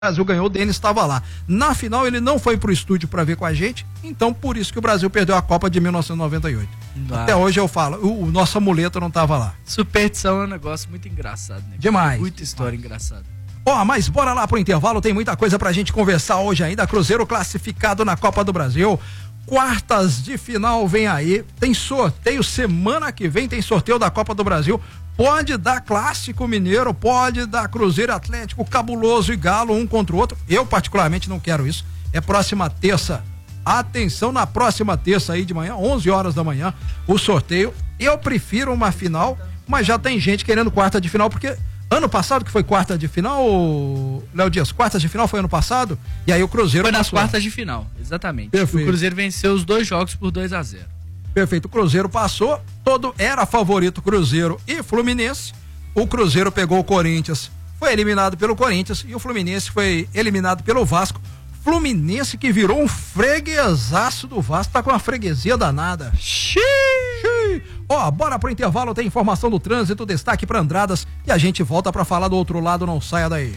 Brasil ganhou, o Denis estava lá. Na final ele não foi pro estúdio para ver com a gente, então por isso que o Brasil perdeu a Copa de 1998. Até hoje eu falo, o nosso amuleto não estava lá. Superstição é um negócio muito engraçado, né? Demais. Muita história engraçada. Mas bora lá pro intervalo, tem muita coisa pra gente conversar hoje ainda. Cruzeiro classificado na Copa do Brasil. Quartas de final vem aí, tem sorteio semana que vem, tem sorteio da Copa do Brasil. Pode dar Clássico Mineiro, pode dar Cruzeiro, Atlético, Cabuloso e Galo um contra o outro. Eu particularmente não quero isso. É próxima terça. Atenção, na próxima terça aí de manhã, 11 horas da manhã, o sorteio. Eu prefiro uma final, mas já tem gente querendo quarta de final, porque ano passado que foi quarta de final, Léo Dias, quartas de final foi ano passado, e aí o Cruzeiro foi nas quartas de final, exatamente. Perfeito. O Cruzeiro venceu os 2 jogos por 2-0. Perfeito, o Cruzeiro passou, era favorito Cruzeiro e Fluminense. O Cruzeiro pegou o Corinthians, foi eliminado pelo Corinthians, e o Fluminense foi eliminado pelo Vasco. Fluminense que virou um freguesaço do Vasco, tá com uma freguesia danada. Xiii. Bora pro intervalo, tem informação do trânsito, destaque para Andradas, e a gente volta para falar do outro lado, não saia daí.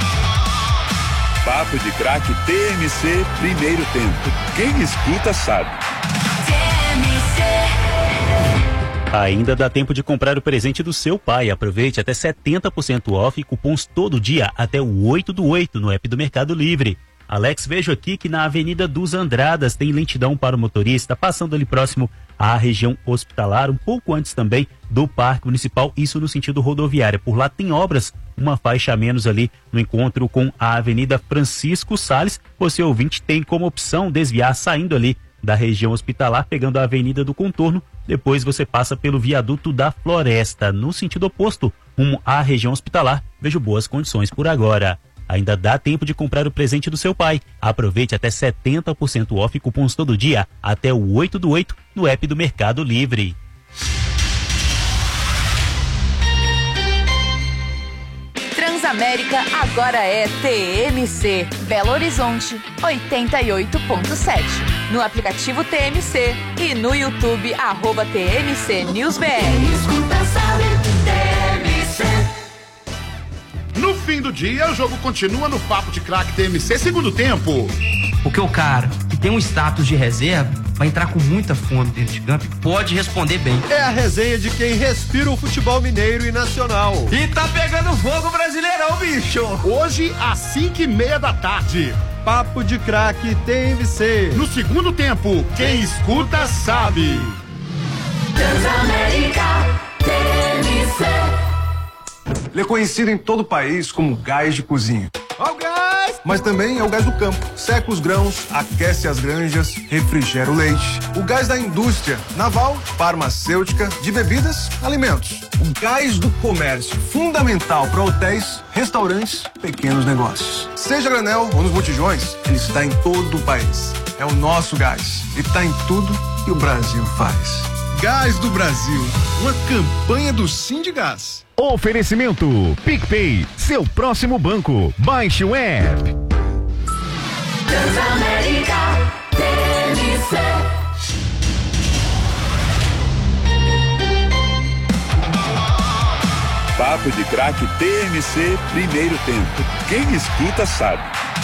Papo de Craque TMC, primeiro tempo. Quem escuta sabe. Ainda dá tempo de comprar o presente do seu pai. Aproveite até 70% off e cupons todo dia até o 8/8 no app do Mercado Livre. Alex, vejo aqui que na Avenida dos Andradas tem lentidão para o motorista, passando ali próximo à região hospitalar, um pouco antes também do Parque Municipal, isso no sentido rodoviário. Por lá tem obras, uma faixa a menos ali no encontro com a Avenida Francisco Salles. Você, ouvinte, tem como opção desviar saindo ali da região hospitalar, pegando a Avenida do Contorno. Depois você passa pelo viaduto da Floresta, no sentido oposto, rumo à região hospitalar. Vejo boas condições por agora. Ainda dá tempo de comprar o presente do seu pai. Aproveite até 70% off e cupons todo dia até o 8/8 no app do Mercado Livre. Transamérica agora é TMC, Belo Horizonte 88.7. No aplicativo TMC e no YouTube @TMC News BR. No fim do dia, o jogo continua no Papo de Craque TMC, segundo tempo. Porque o cara que tem um status de reserva vai entrar com muita fome dentro de campo e pode responder bem. É a resenha de quem respira o futebol mineiro e nacional. E tá pegando fogo Brasileirão, bicho! Hoje, às 5:30 da tarde. Papo de Craque TMC. No segundo tempo, quem escuta sabe. Transamérica TMC. Ele é conhecido em todo o país como gás de cozinha. Ó o gás! Mas também é o gás do campo. Seca os grãos, aquece as granjas, refrigera o leite. O gás da indústria, naval, farmacêutica, de bebidas, alimentos. O gás do comércio, fundamental para hotéis, restaurantes, pequenos negócios. Seja granel ou nos botijões, ele está em todo o país. É o nosso gás. E está em tudo que o Brasil faz. Gás do Brasil, uma campanha do Sindigás. Oferecimento PicPay, seu próximo banco. Baixe o app. Transamérica TMC. Papo de Craque TMC, primeiro tempo. Quem escuta sabe.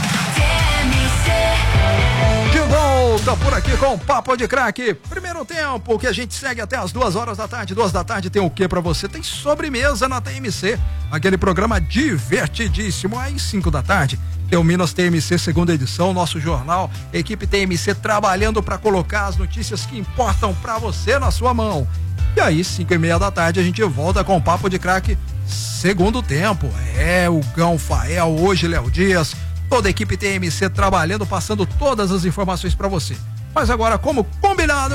De volta por aqui com o Papo de Craque. Primeiro tempo, que a gente segue até as 2 horas da tarde. 2 da tarde tem o que pra você? Tem sobremesa na TMC. Aquele programa divertidíssimo. Aí 5 da tarde tem o Minas TMC segunda edição, nosso jornal. Equipe TMC trabalhando pra colocar as notícias que importam pra você na sua mão. E aí 5:30 da tarde a gente volta com o Papo de Craque segundo tempo. O Gão Fael, hoje Léo Dias. Toda a equipe TMC trabalhando, passando todas as informações para você. Mas agora, como combinado,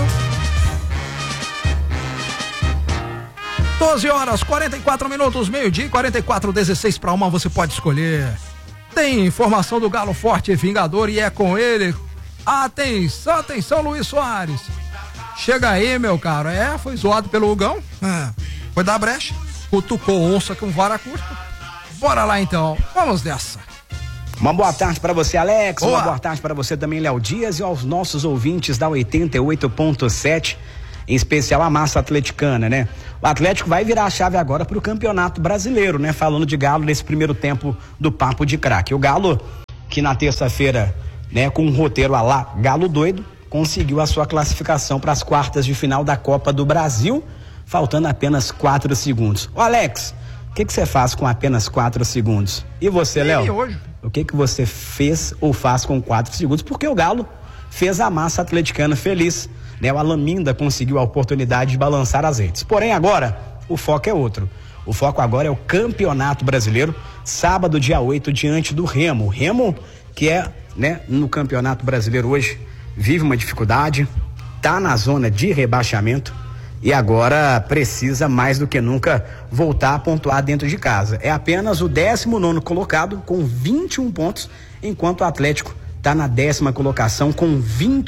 12 horas, 44 minutos, meio-dia, 44, 16 para 1, você pode escolher. Tem informação do Galo Forte Vingador e é com ele. Atenção, atenção, Luiz Soares. Chega aí, meu caro. Foi zoado pelo Hugão. Foi dar brecha, cutucou onça com vara curta. Bora lá então, vamos dessa. Uma boa tarde para você, Alex. Boa. Uma boa tarde para você também, Léo Dias, e aos nossos ouvintes da 88.7. em especial a massa atleticana, né? O Atlético vai virar a chave agora para o Campeonato Brasileiro, né? Falando de Galo nesse primeiro tempo do Papo de Craque. O Galo, que na terça-feira, né, com um roteiro à lá Galo doido, conseguiu a sua classificação para as quartas de final da Copa do Brasil, faltando apenas 4 segundos. Ô Alex, o que você faz com apenas 4 segundos? E você, Léo? O que você fez ou faz com 4 segundos? Porque o Galo fez a massa atleticana feliz, né? O Alaminda conseguiu a oportunidade de balançar as redes. Porém, agora, o foco é outro. O foco agora é o Campeonato Brasileiro, sábado, dia 8, diante do Remo. O Remo, que é, né, no Campeonato Brasileiro hoje, vive uma dificuldade, tá na zona de rebaixamento e agora precisa mais do que nunca voltar a pontuar dentro de casa. É apenas o 19º colocado com 21 pontos, enquanto o Atlético está na 10ª colocação com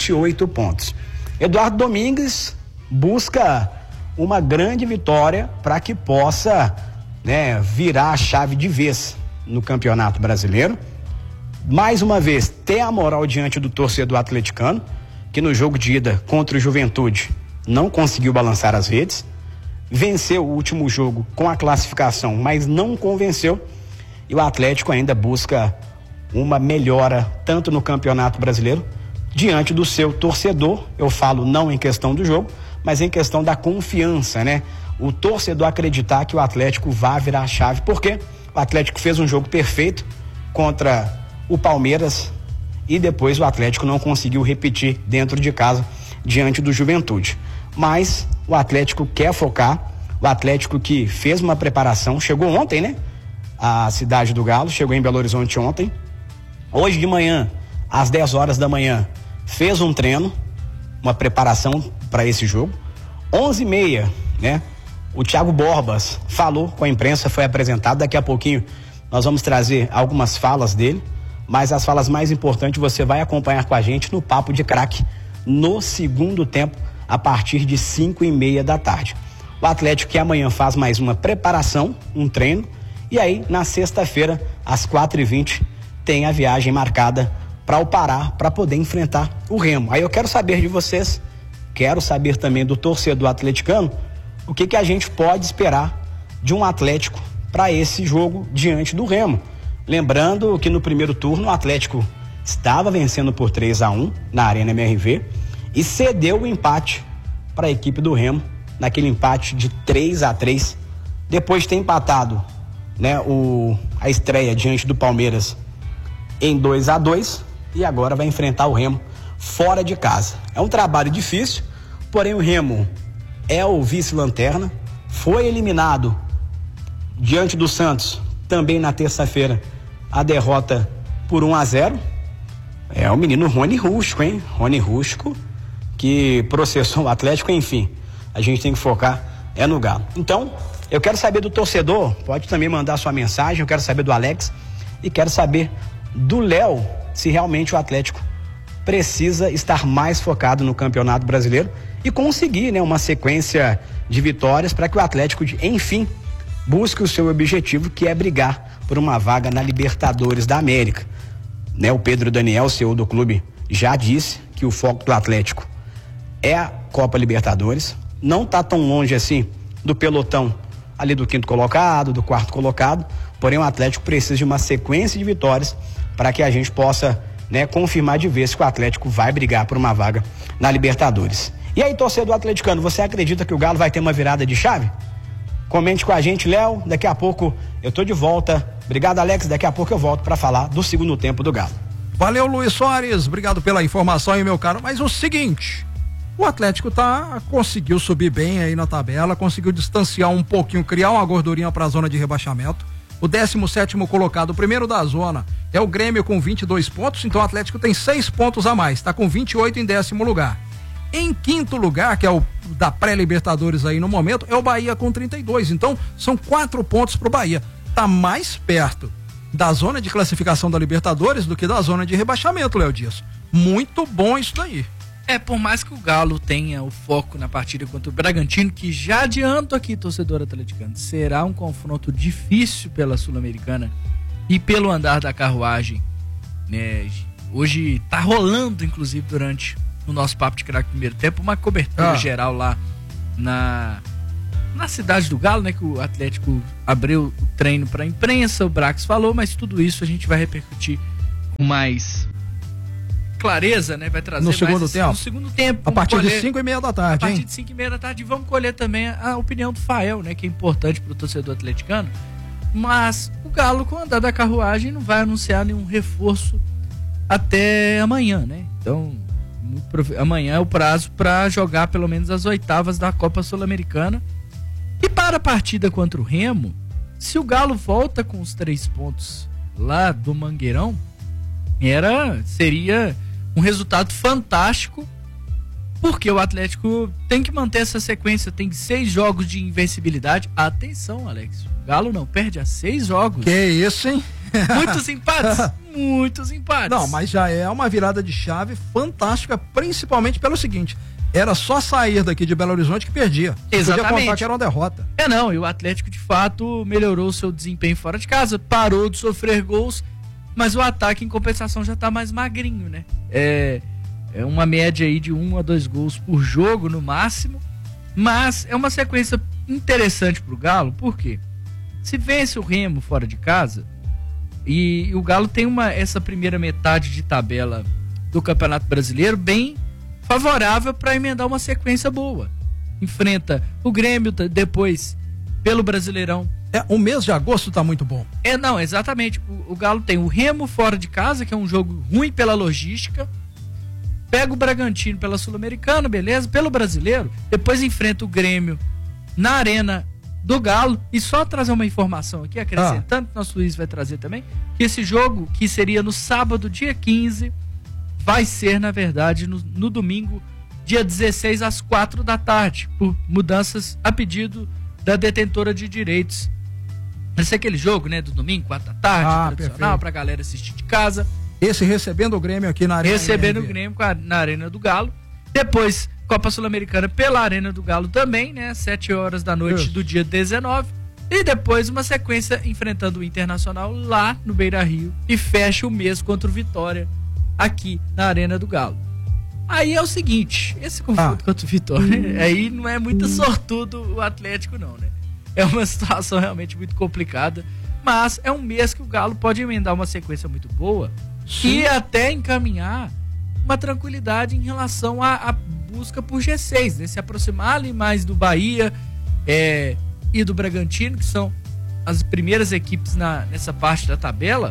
28 pontos. Eduardo Domingues busca uma grande vitória para que possa, né, virar a chave de vez no Campeonato Brasileiro. Mais uma vez, ter a moral diante do torcedor atleticano, que no jogo de ida contra o Juventude não conseguiu balançar as redes, venceu o último jogo com a classificação, mas não convenceu, e o Atlético ainda busca uma melhora tanto no Campeonato Brasileiro diante do seu torcedor. Eu falo não em questão do jogo, mas em questão da confiança, né? O torcedor acreditar que o Atlético vai virar a chave, porque o Atlético fez um jogo perfeito contra o Palmeiras e depois o Atlético não conseguiu repetir dentro de casa diante do Juventude. Mas o Atlético quer focar, o Atlético que fez uma preparação, chegou ontem, né? A cidade do Galo, chegou em Belo Horizonte ontem. Hoje de manhã, às 10 horas da manhã, fez um treino, uma preparação para esse jogo. 11h30, né? O Thiago Borbas falou com a imprensa, foi apresentado. Daqui a pouquinho nós vamos trazer algumas falas dele, mas as falas mais importantes você vai acompanhar com a gente no Papo de Craque no segundo tempo, a partir de 5h30 da tarde. O Atlético que amanhã faz mais uma preparação, um treino, e aí na sexta-feira, às 4h20, tem a viagem marcada para o Pará, para poder enfrentar o Remo. Aí eu quero saber de vocês, quero saber também do torcedor atleticano, o que a gente pode esperar de um Atlético para esse jogo diante do Remo. Lembrando que no primeiro turno o Atlético estava vencendo por 3-1 na Arena MRV e cedeu o empate para a equipe do Remo, naquele empate de 3-3, depois de ter empatado, né, a estreia diante do Palmeiras em 2-2, e agora vai enfrentar o Remo fora de casa. É um trabalho difícil, porém o Remo é o vice-lanterna, foi eliminado diante do Santos também na terça-feira, a derrota por 1-0. É o menino Rony Rústico, hein? Rony Rústico, que processou o Atlético. Enfim, a gente tem que focar no Galo. Então, eu quero saber do torcedor, pode também mandar sua mensagem, eu quero saber do Alex e quero saber do Léo, se realmente o Atlético precisa estar mais focado no Campeonato Brasileiro e conseguir, né, uma sequência de vitórias para que o Atlético, enfim, busque o seu objetivo, que é brigar por uma vaga na Libertadores da América. Né, o Pedro Daniel, CEO do clube, já disse que o foco do Atlético é a Copa Libertadores. Não está tão longe assim do pelotão ali do 5º colocado, do 4º colocado, porém o Atlético precisa de uma sequência de vitórias para que a gente possa, né, confirmar de vez que o Atlético vai brigar por uma vaga na Libertadores. E aí, torcedor atleticano, você acredita que o Galo vai ter uma virada de chave? Comente com a gente, Léo. Daqui a pouco eu tô de volta. Obrigado, Alex. Daqui a pouco eu volto para falar do segundo tempo do Galo. Valeu, Luiz Soares. Obrigado pela informação aí, meu caro. Mas o seguinte, o Atlético conseguiu subir bem aí na tabela, conseguiu distanciar um pouquinho, criar uma gordurinha para a zona de rebaixamento. O 17º colocado, o primeiro da zona, é o Grêmio com 22 pontos, então o Atlético tem 6 pontos a mais, está com 28 em 10º lugar. Em 5º lugar, que é o da pré-Libertadores aí no momento, é o Bahia com 32. Então, são 4 pontos pro Bahia. Tá mais perto da zona de classificação da Libertadores do que da zona de rebaixamento, Léo Dias. Muito bom isso daí. Por mais que o Galo tenha o foco na partida contra o Bragantino, que já adianto aqui, torcedor atleticano, será um confronto difícil pela Sul-Americana e pelo andar da carruagem, né? Hoje tá rolando, inclusive, durante no nosso Papo de Craque primeiro tempo, uma cobertura geral lá na cidade do Galo, né? Que o Atlético abriu o treino para a imprensa, o Brax falou, mas tudo isso a gente vai repercutir com mais clareza, né? Vai trazer no segundo tempo. No segundo tempo. A partir de 5h30 da tarde, A partir de 5h30 da tarde, vamos colher também a opinião do Fael, né? Que é importante pro torcedor atleticano. Mas o Galo, com o andar da carruagem, não vai anunciar nenhum reforço até amanhã, né? Então, amanhã é o prazo para jogar pelo menos as oitavas da Copa Sul-Americana. E para a partida contra o Remo, se o Galo volta com os 3 pontos lá do Mangueirão, seria um resultado fantástico, porque o Atlético tem que manter essa sequência, tem 6 jogos de invencibilidade. Atenção, Alex, o Galo não perde há 6 jogos. Que isso, hein? Muitos empates, muitos empates. Não, mas já é uma virada de chave fantástica, principalmente pelo seguinte: era só sair daqui de Belo Horizonte que perdia. Exatamente. Podia contar que era uma derrota. E o Atlético de fato melhorou o seu desempenho fora de casa, parou de sofrer gols, mas o ataque em compensação já tá mais magrinho, né? É uma média aí de 1 a 2 gols por jogo no máximo, mas é uma sequência interessante pro Galo, porque se vence o Remo fora de casa, e o Galo tem essa primeira metade de tabela do Campeonato Brasileiro bem favorável para emendar uma sequência boa. Enfrenta o Grêmio depois pelo Brasileirão. O mês de agosto tá muito bom. Exatamente. O Galo tem o Remo fora de casa, que é um jogo ruim pela logística. Pega o Bragantino pela Sul-Americana, beleza? Pelo Brasileiro. Depois enfrenta o Grêmio na Arena do Galo. E só trazer uma informação aqui, acrescentando, que nosso Luiz vai trazer também, que esse jogo, que seria no sábado, dia 15, vai ser, na verdade, no domingo, dia 16, às 4 da tarde, por mudanças a pedido da detentora de direitos. Esse é aquele jogo, né, do domingo, 4 da tarde, tradicional, pra galera assistir de casa. Esse recebendo o Grêmio aqui na Arena. Recebendo o Grêmio na Arena do Galo. Depois, Copa Sul-Americana pela Arena do Galo também, né, 7 horas da noite do dia 19. E depois uma sequência enfrentando o Internacional lá no Beira-Rio. E fecha o mês contra o Vitória aqui na Arena do Galo. Aí é o seguinte, esse confronto contra o Vitória, aí não é muito sortudo o Atlético não, né? É uma situação realmente muito complicada, mas é um mês que o Galo pode emendar uma sequência muito boa e até encaminhar uma tranquilidade em relação à busca por G6, né? Se aproximar ali mais do Bahia e do Bragantino, que são as primeiras equipes nessa parte da tabela,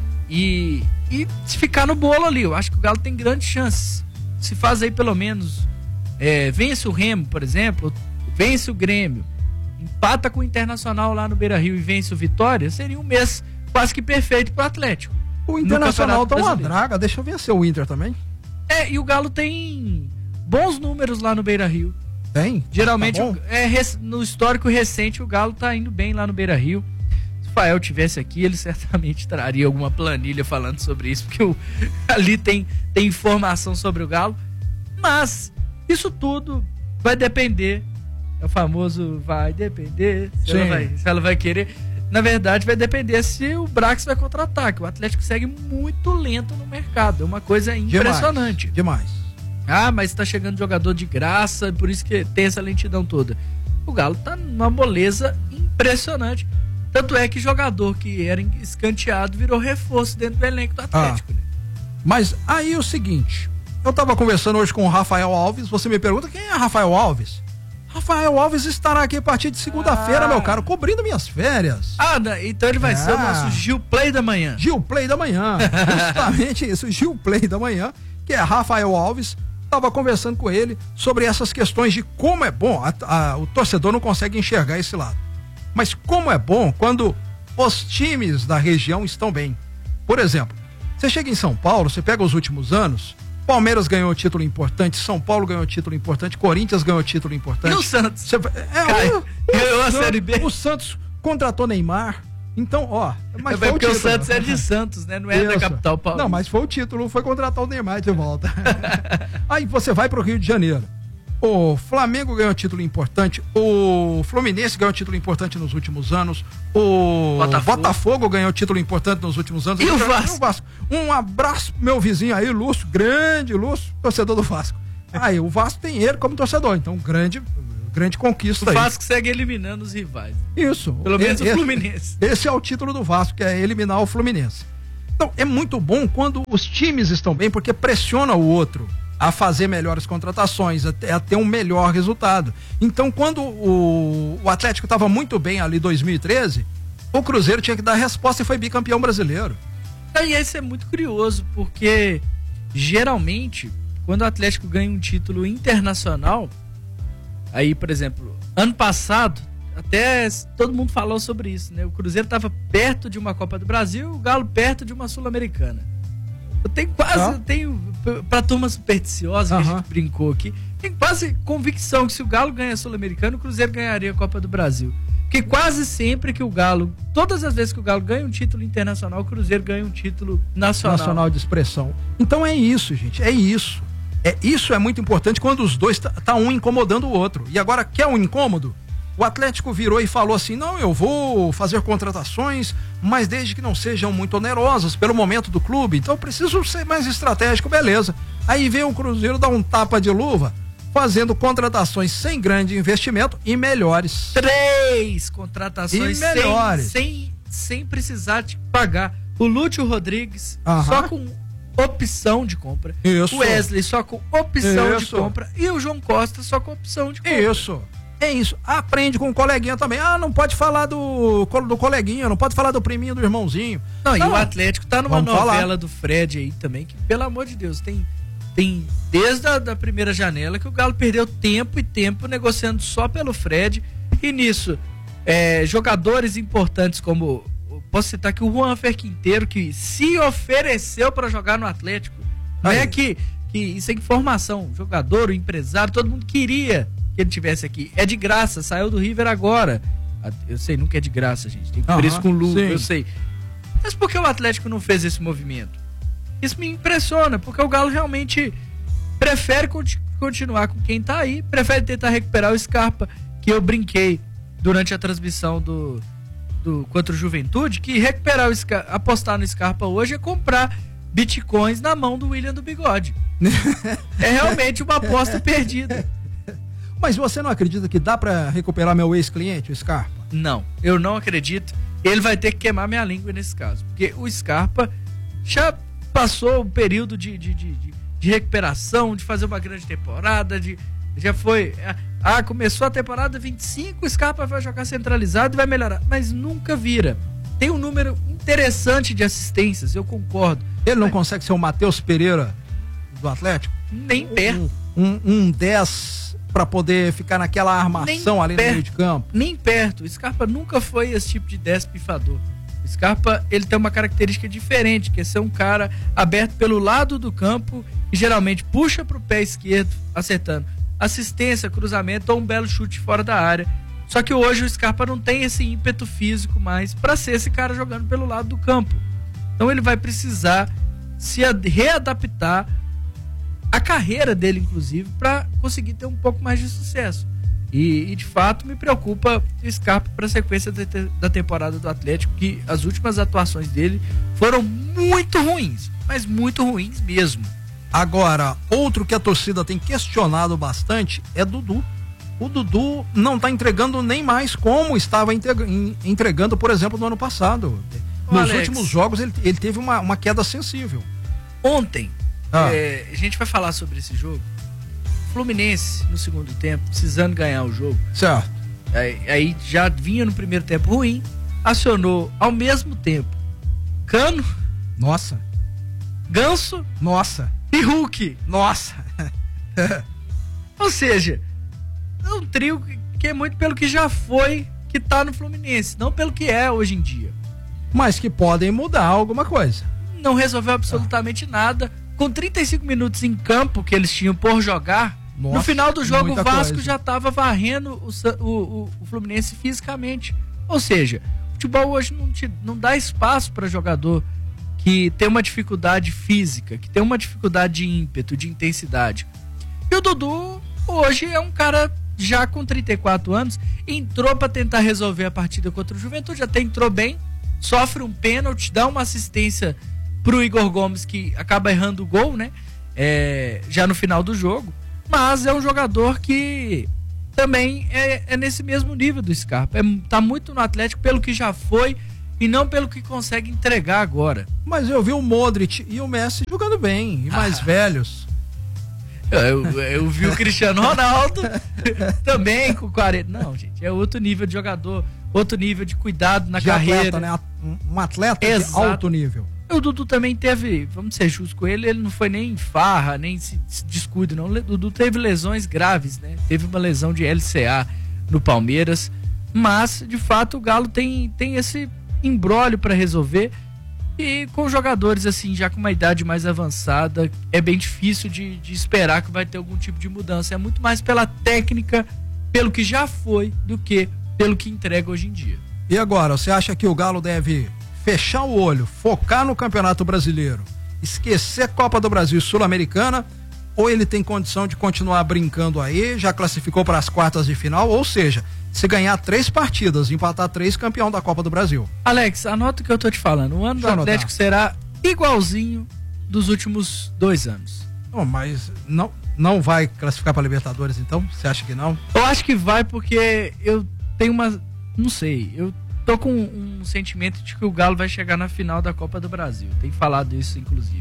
e se ficar no bolo ali, eu acho que o Galo tem grandes chances. Se faz aí pelo menos vence o Remo, por exemplo, vence o Grêmio, empata com o Internacional lá no Beira-Rio e vence o Vitória, seria um mês quase que perfeito pro Atlético. O Internacional tá uma draga, deixa eu vencer o Inter também. E o Galo tem bons números lá no Beira-Rio. Tem? Geralmente, tá no histórico recente, o Galo tá indo bem lá no Beira-Rio. Se o Fael tivesse aqui, ele certamente traria alguma planilha falando sobre isso, porque ali tem informação sobre o Galo. Mas isso tudo vai depender, é o famoso vai depender, se ela vai querer. Na verdade, vai depender se o Brax vai contra-ataque. O Atlético segue muito lento no mercado, é uma coisa impressionante. Demais. Mas tá chegando jogador de graça, por isso que tem essa lentidão toda. O Galo tá numa moleza impressionante. Tanto é que jogador que era escanteado virou reforço dentro do elenco do Atlético. Né? Mas aí o seguinte, eu tava conversando hoje com o Rafael Alves, você me pergunta quem é Rafael Alves? Rafael Alves estará aqui a partir de segunda-feira, meu caro, cobrindo minhas férias. Então ele vai ser o nosso Gil Play da manhã. Gil Play da manhã, justamente isso, Gil Play da manhã, que é Rafael Alves. Tava conversando com ele sobre essas questões de como é bom, o torcedor não consegue enxergar esse lado, mas como é bom quando os times da região estão bem. Por exemplo, você chega em São Paulo, você pega os últimos anos, Palmeiras ganhou título importante, São Paulo ganhou título importante, Corinthians ganhou título importante. E o Santos? Ganhou a Série B. O Santos contratou Neymar. Então, mas foi porque o Santos é de Santos, né? Não é da capital paulista. Não, mas foi o título, foi contratar o Neymar de volta. Aí você vai pro Rio de Janeiro. O Flamengo ganhou título importante, o Fluminense ganhou título importante nos últimos anos, o Botafogo ganhou título importante nos últimos anos. E o Vasco? Um abraço pro meu vizinho aí, Lúcio, grande Lúcio, torcedor do Vasco. Aí o Vasco tem ele como torcedor, então grande conquista. O Vasco segue eliminando os rivais. Isso. Pelo menos o Fluminense. Esse é o título do Vasco, que é eliminar o Fluminense. Então, é muito bom quando os times estão bem, porque pressiona o outro a fazer melhores contratações, a ter um melhor resultado. Então, quando o Atlético estava muito bem ali em 2013, o Cruzeiro tinha que dar resposta e foi bicampeão brasileiro. E isso é muito curioso, porque geralmente, quando o Atlético ganha um título internacional, aí, por exemplo, ano passado, até todo mundo falou sobre isso, né? O Cruzeiro estava perto de uma Copa do Brasil, o Galo perto de uma Sul-Americana. Eu tenho pra turma supersticiosa, que a gente brincou aqui, tenho quase convicção que se o Galo ganha a Sul-Americana, o Cruzeiro ganharia a Copa do Brasil. Porque quase sempre que o Galo, todas as vezes que o Galo ganha um título internacional, o Cruzeiro ganha um título nacional de expressão. Então é isso, gente, é isso. Isso é muito importante quando os dois tá um incomodando o outro. E agora, quer um incômodo? O Atlético virou e falou assim, não, eu vou fazer contratações, mas desde que não sejam muito onerosas pelo momento do clube, então eu preciso ser mais estratégico, beleza. Aí vem o Cruzeiro dar um tapa de luva, fazendo contratações sem grande investimento e melhores. 3 contratações e melhores. Sem precisar de pagar. O Lúcio Rodrigues, só com opção de compra. Isso. O Wesley só com opção de compra. E o João Costa só com opção de compra. Isso. É isso, aprende com o coleguinha também. Não pode falar do coleguinha, não pode falar do priminho, do irmãozinho. Não, e o Atlético tá numa novela do Fred aí também, que pelo amor de Deus, tem desde a primeira janela que o Galo perdeu tempo e tempo negociando só pelo Fred. E nisso, jogadores importantes como, posso citar aqui o Juanfer Quinteiro, que se ofereceu para jogar no Atlético. Não é que isso é informação, o jogador, o empresário, todo mundo queria que ele tivesse aqui. É de graça, saiu do River agora. Eu sei, nunca é de graça, gente. Tem preço com luva, eu sei. Mas por que o Atlético não fez esse movimento? Isso me impressiona, porque o Galo realmente prefere continuar com quem tá aí, prefere tentar recuperar o Scarpa, que eu brinquei durante a transmissão do contra o Juventude, que recuperar apostar no Scarpa hoje é comprar bitcoins na mão do William do Bigode. É realmente uma aposta perdida. Mas você não acredita que dá pra recuperar meu ex-cliente, o Scarpa? Não, eu não acredito. Ele vai ter que queimar minha língua nesse caso. Porque o Scarpa já passou o período de recuperação, de fazer uma grande temporada, já foi... começou a temporada 25, o Scarpa vai jogar centralizado e vai melhorar. Mas nunca vira. Tem um número interessante de assistências, eu concordo. Ele não consegue ser o Matheus Pereira do Atlético? Nem perto. Um 10... para poder ficar naquela armação ali no meio de campo. Nem perto. O Scarpa nunca foi esse tipo de 10 pifador. O Scarpa, ele tem uma característica diferente, que é ser um cara aberto pelo lado do campo e geralmente puxa pro pé esquerdo, acertando assistência, cruzamento ou um belo chute fora da área. Só que hoje o Scarpa não tem esse ímpeto físico mais para ser esse cara jogando pelo lado do campo. Então ele vai precisar se readaptar a carreira dele, inclusive, para conseguir ter um pouco mais de sucesso. E de fato me preocupa o Scarpa para a sequência da temporada do Atlético, que as últimas atuações dele foram muito ruins, mas muito ruins mesmo. Agora, outro que a torcida tem questionado bastante é Dudu. O Dudu não está entregando nem mais como estava entregando, por exemplo, no ano passado. Nos últimos jogos ele teve uma queda sensível. Ontem, a gente vai falar sobre esse jogo. Fluminense no segundo tempo, precisando ganhar o jogo. Certo. Aí já vinha no primeiro tempo ruim, acionou ao mesmo tempo Cano. Nossa. Ganso. Nossa. E Hulk. Nossa. Ou seja, é um trio que é muito pelo que já foi, que tá no Fluminense, não pelo que é hoje em dia. Mas que podem mudar alguma coisa. Não resolveu absolutamente nada. Com 35 minutos em campo que eles tinham por jogar, no final do jogo o Vasco já estava varrendo o Fluminense fisicamente. Ou seja, o futebol hoje não dá espaço para jogador que tem uma dificuldade física, que tem uma dificuldade de ímpeto, de intensidade. E o Dudu hoje é um cara já com 34 anos, entrou para tentar resolver a partida contra o Juventude, até entrou bem, sofre um pênalti, dá uma assistência pro Igor Gomes, que acaba errando o gol, né? Já no final do jogo. mas é um jogador que também é nesse mesmo nível do Scarpa. Tá muito no Atlético pelo que já foi e não pelo que consegue entregar agora. Mas eu vi o Modric e o Messi jogando bem, e mais velhos. Eu vi o Cristiano Ronaldo também com 40. Não, gente, é outro nível de jogador, outro nível de cuidado na carreira. Atleta, né? Um atleta Exato. de alto nível. O Dudu também teve, vamos ser justos com ele não foi nem farra, nem se descuido, não. O Dudu teve lesões graves, né? Teve uma lesão de LCA no Palmeiras, mas, de fato, o Galo tem esse imbróglio para resolver, e com jogadores assim, já com uma idade mais avançada, é bem difícil de esperar que vai ter algum tipo de mudança. É muito mais pela técnica, pelo que já foi, do que pelo que entrega hoje em dia. E agora, você acha que o Galo deve fechar o olho, focar no Campeonato Brasileiro, esquecer Copa do Brasil e Sul-Americana, ou ele tem condição de continuar brincando aí, já classificou para as quartas de final, ou seja, se ganhar 3 partidas, empatar 3, campeão da Copa do Brasil? Alex, anota o que eu tô te falando, o ano do Atlético será igualzinho dos últimos 2 anos. Oh, mas não vai classificar para Libertadores, então? Você acha que não? Eu acho que vai, porque eu tenho não sei, eu tô com um sentimento de que o Galo vai chegar na final da Copa do Brasil. Tem falado isso, inclusive.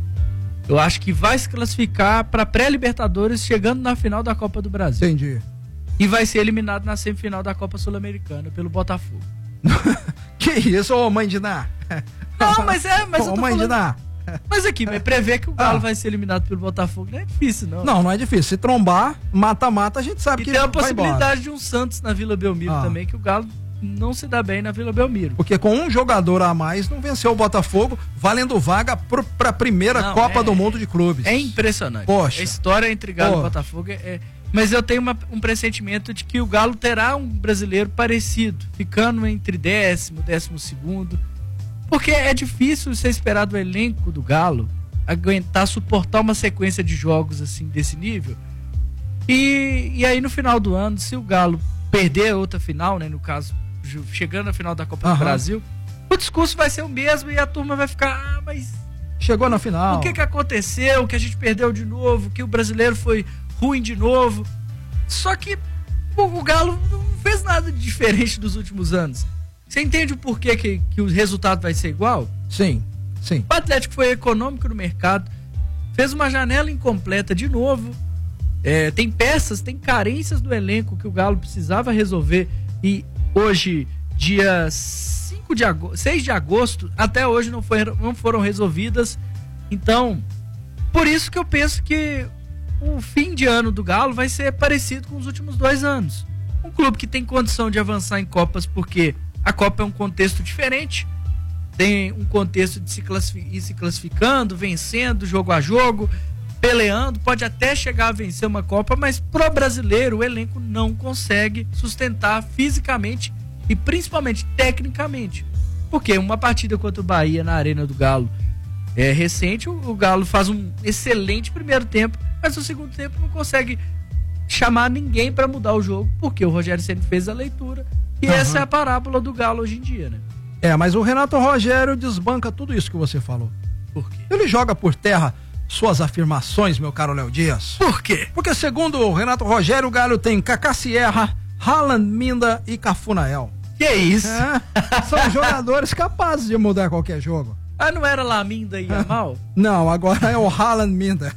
Eu acho que vai se classificar para pré-Libertadores, chegando na final da Copa do Brasil. Entendi. E vai ser eliminado na semifinal da Copa Sul-Americana pelo Botafogo. Que isso, ô mãe de Ná? Não, mas eu tô mãe falando... de Ná. Mas aqui, prever que o Galo vai ser eliminado pelo Botafogo não é difícil, não. Não é difícil. Se trombar, mata-mata, a gente sabe que tem a vai possibilidade de um Santos na Vila Belmiro também, que o Galo não se dá bem na Vila Belmiro. Porque com um jogador a mais não venceu o Botafogo, valendo vaga para a primeira Copa do Mundo de Clubes. É impressionante. Poxa. A história entre Galo e Botafogo Mas eu tenho um pressentimento de que o Galo terá um brasileiro parecido, ficando entre 10º, 12º, porque é difícil você esperar do elenco do Galo aguentar, suportar uma sequência de jogos assim desse nível. E aí no final do ano, se o Galo perder outra final, né, no caso chegando na final da Copa do Brasil, o discurso vai ser o mesmo e a turma vai ficar, mas chegou na final. O que aconteceu? Que a gente perdeu de novo? Que o brasileiro foi ruim de novo? Só que o Galo não fez nada de diferente dos últimos anos. Você entende o porquê que o resultado vai ser igual? Sim. O Atlético foi econômico no mercado, fez uma janela incompleta de novo. Tem peças, tem carências do elenco que o Galo precisava resolver, e hoje, dia 6 de agosto, até hoje não foram resolvidas. Então, por isso que eu penso que o fim de ano do Galo vai ser parecido com os últimos 2 anos. Um clube que tem condição de avançar em Copas, porque a Copa é um contexto diferente, tem um contexto de ir se classificando, vencendo jogo a jogo, peleando, pode até chegar a vencer uma Copa, mas pro brasileiro o elenco não consegue sustentar fisicamente e principalmente tecnicamente, porque uma partida contra o Bahia na Arena do Galo recente, o Galo faz um excelente primeiro tempo, mas no segundo tempo não consegue chamar ninguém para mudar o jogo, porque o Rogério Ceni fez a leitura, e essa é a parábola do Galo hoje em dia, né? Mas o Renato Rogério desbanca tudo isso que você falou. Por quê? Ele joga por terra suas afirmações, meu caro Léo Dias. Por quê? Porque segundo o Renato Rogério, o Galo tem Kaká Sierra, Haaland, Minda e Cafunael. Que isso? São jogadores capazes de mudar qualquer jogo. Não era lá Minda e Yamal? Não, agora é o Haaland, Minda.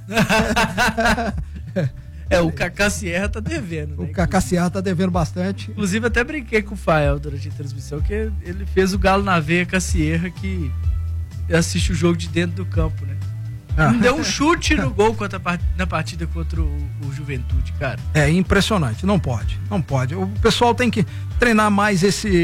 O Kaká Sierra tá devendo, né? O Kaká Sierra tá devendo bastante. Inclusive, até brinquei com o Fael durante a transmissão, que ele fez o Galo na veia com a Sierra, que assiste o jogo de dentro do campo, né? Não deu um chute no gol na partida contra o Juventude, cara. É impressionante, não pode. O pessoal tem que treinar mais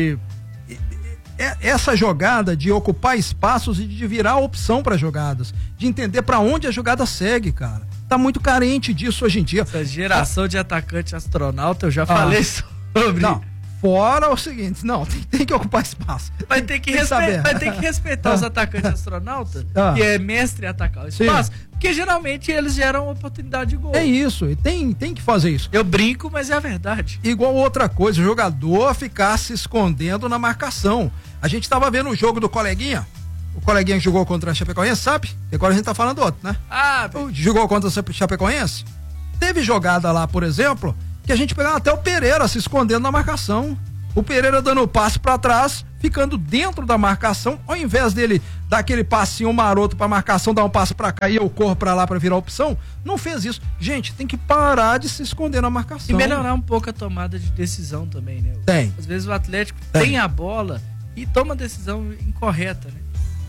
essa jogada de ocupar espaços e de virar opção para jogadas, de entender para onde a jogada segue, cara. Tá muito carente disso hoje em dia. Essa geração de atacante astronauta, eu já falei sobre. Não, fora o seguinte, tem que ocupar espaço. Vai ter que respeitar os atacantes astronautas, que é mestre em atacar o espaço, porque geralmente eles geram oportunidade de gol. É isso, e tem que fazer isso. Eu brinco, mas é a verdade. Igual outra coisa, o jogador ficar se escondendo na marcação. A gente tava vendo o jogo do coleguinha, o coleguinha que jogou contra a Chapecoense, sabe? E agora a gente tá falando do outro, né? Jogou contra a Chapecoense? Teve jogada lá, por exemplo, que a gente pegava até o Pereira se escondendo na marcação. O Pereira dando o passe pra trás, ficando dentro da marcação, ao invés dele dar aquele passinho maroto pra marcação, dar um passo pra cá e eu corro pra lá pra virar opção, não fez isso. Gente, tem que parar de se esconder na marcação. E melhorar um pouco a tomada de decisão também, né? Tem. Às vezes o Atlético tem a bola e toma decisão incorreta, né?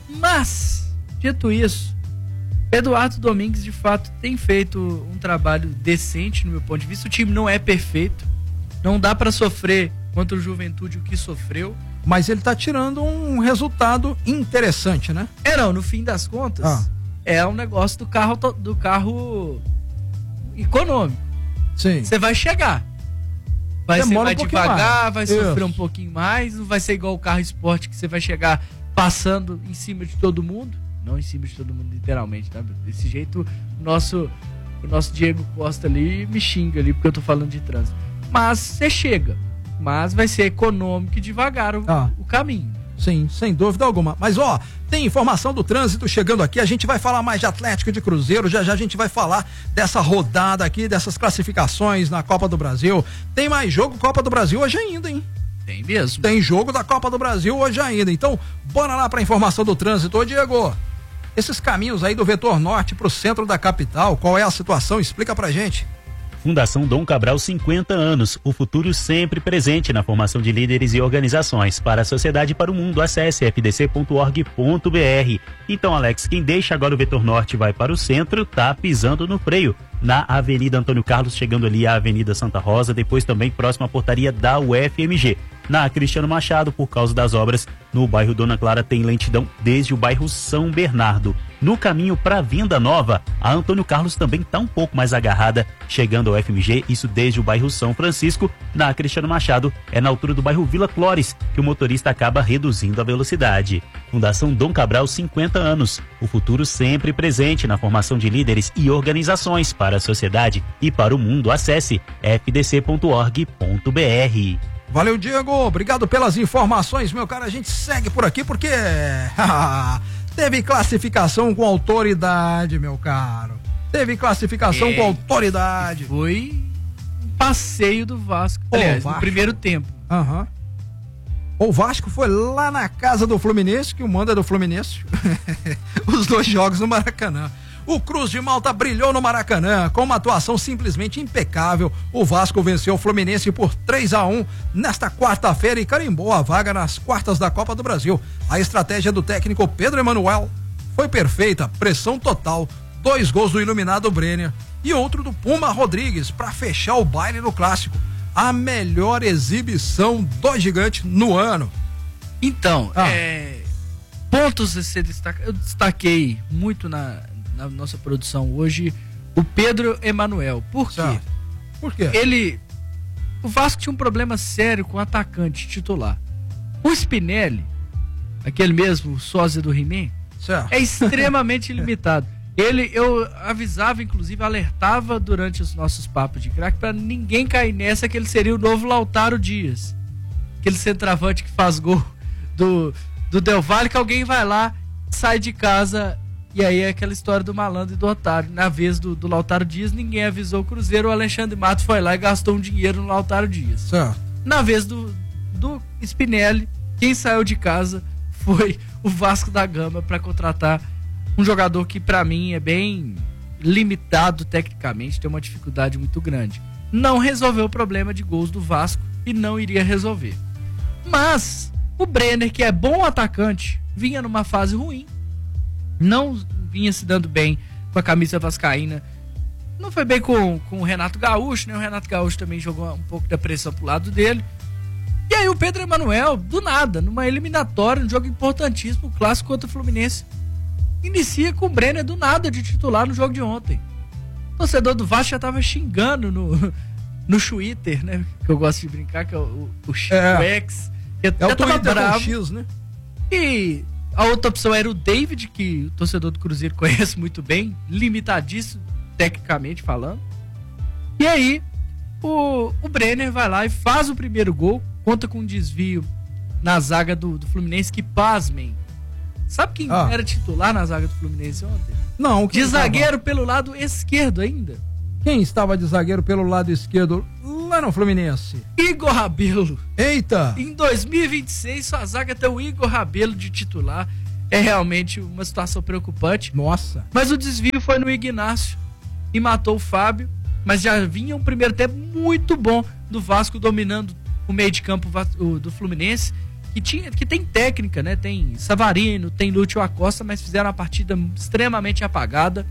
Mas, dito isso, Eduardo Domingues, de fato, tem feito um trabalho decente, no meu ponto de vista. O time não é perfeito, não dá pra sofrer contra o Juventude o que sofreu. Mas ele tá tirando um resultado interessante, né? Não, no fim das contas, é um negócio do carro econômico. Sim. Você vai chegar. Você vai devagar, vai sofrer um pouquinho mais, não vai ser igual o carro esporte que você vai chegar passando em cima de todo mundo. Não em cima de todo mundo, literalmente, tá? Desse jeito, o nosso Diego Costa ali me xinga ali, porque eu tô falando de trânsito. Mas você chega. Mas vai ser econômico e devagar o caminho. Sim, sem dúvida alguma. Mas tem informação do trânsito chegando aqui, a gente vai falar mais de Atlético e de Cruzeiro, já a gente vai falar dessa rodada aqui, dessas classificações na Copa do Brasil. Tem mais jogo Copa do Brasil hoje ainda, hein? Tem mesmo. Tem jogo da Copa do Brasil hoje ainda. Então, bora lá pra informação do trânsito. Ô, Diego, esses caminhos aí do Vetor Norte pro centro da capital, qual é a situação? Explica pra gente. Fundação Dom Cabral, 50 anos. O futuro sempre presente na formação de líderes e organizações. Para a sociedade e para o mundo, acesse fdc.org.br. Então, Alex, quem deixa agora o Vetor Norte e vai para o centro, tá pisando no freio. Na Avenida Antônio Carlos, chegando ali à Avenida Santa Rosa, depois também próxima à portaria da UFMG. Na Cristiano Machado, por causa das obras, no bairro Dona Clara tem lentidão desde o bairro São Bernardo. No caminho para Venda Nova, a Antônio Carlos também está um pouco mais agarrada, chegando ao FMG, isso desde o bairro São Francisco. Na Cristiano Machado, é na altura do bairro Vila Clores, que o motorista acaba reduzindo a velocidade. Fundação Dom Cabral, 50 anos. O futuro sempre presente na formação de líderes e organizações para a sociedade e para o mundo. Acesse fdc.org.br. Valeu, Diego. Obrigado pelas informações, meu cara. A gente segue por aqui porque teve classificação com autoridade, meu caro. Teve classificação com autoridade. Foi um passeio do Vasco. Aliás, no primeiro tempo. O Vasco foi lá na casa do Fluminense, que o mando é do Fluminense. Os dois jogos no Maracanã. O Cruz de Malta brilhou no Maracanã com uma atuação simplesmente impecável. O Vasco venceu o Fluminense por 3-1 nesta quarta-feira e carimbou a vaga nas quartas da Copa do Brasil. A estratégia do técnico Pedro Emanuel foi perfeita, pressão total, 2 gols do iluminado Brenner e outro do Puma Rodrigues para fechar o baile no clássico. A melhor exibição do gigante no ano. Então, pontos a ser destacados. Eu destaquei muito na nossa produção hoje o Pedro Emanuel. Por quê? Por quê? O Vasco tinha um problema sério com o atacante titular. O Spinelli, aquele mesmo sósia do He-Man, é extremamente limitado. Eu avisava, inclusive, alertava durante os nossos papos de craque para ninguém cair nessa que ele seria o novo Lautaro Dias. Aquele centroavante que faz gol do Del Valle, que alguém vai lá, sai de casa. E aí é aquela história do malandro e do otário. Na vez do Lautaro Dias, ninguém avisou o Cruzeiro, o Alexandre Matos foi lá e gastou um dinheiro no Lautaro Dias. Na vez do Spinelli, quem saiu de casa foi o Vasco da Gama para contratar um jogador que para mim é bem limitado tecnicamente, tem uma dificuldade muito grande. Não resolveu o problema de gols do Vasco e não iria resolver. Mas o Brenner, que é bom atacante, vinha numa fase ruim. Não vinha se dando bem com a camisa vascaína. Não foi bem com o Renato Gaúcho, né? O Renato Gaúcho também jogou um pouco da pressão pro lado dele. E aí o Pedro Emanuel, do nada, numa eliminatória, um jogo importantíssimo, o clássico contra o Fluminense, inicia com o Brenner do nada de titular no jogo de ontem. O torcedor do Vasco já tava xingando no Twitter, né? Que eu gosto de brincar, que é o X. É o Twitter com X, né? E a outra opção era o David, que o torcedor do Cruzeiro conhece muito bem, limitadíssimo, tecnicamente falando. E aí, o Brenner vai lá e faz o primeiro gol, conta com um desvio na zaga do Fluminense, que pasmem. Sabe quem era titular na zaga do Fluminense ontem? Não. De zagueiro pelo lado esquerdo ainda. Quem estava de zagueiro pelo lado esquerdo lá no Fluminense? Igor Rabelo. Eita! Em 2026, sua zaga tem o Igor Rabelo de titular. É realmente uma situação preocupante. Nossa! Mas o desvio foi no Ignácio e matou o Fábio. Mas já vinha um primeiro tempo muito bom do Vasco dominando o meio de campo do Fluminense. Que tem técnica, né? Tem Savarino, tem Lúcio Acosta, mas fizeram uma partida extremamente apagada.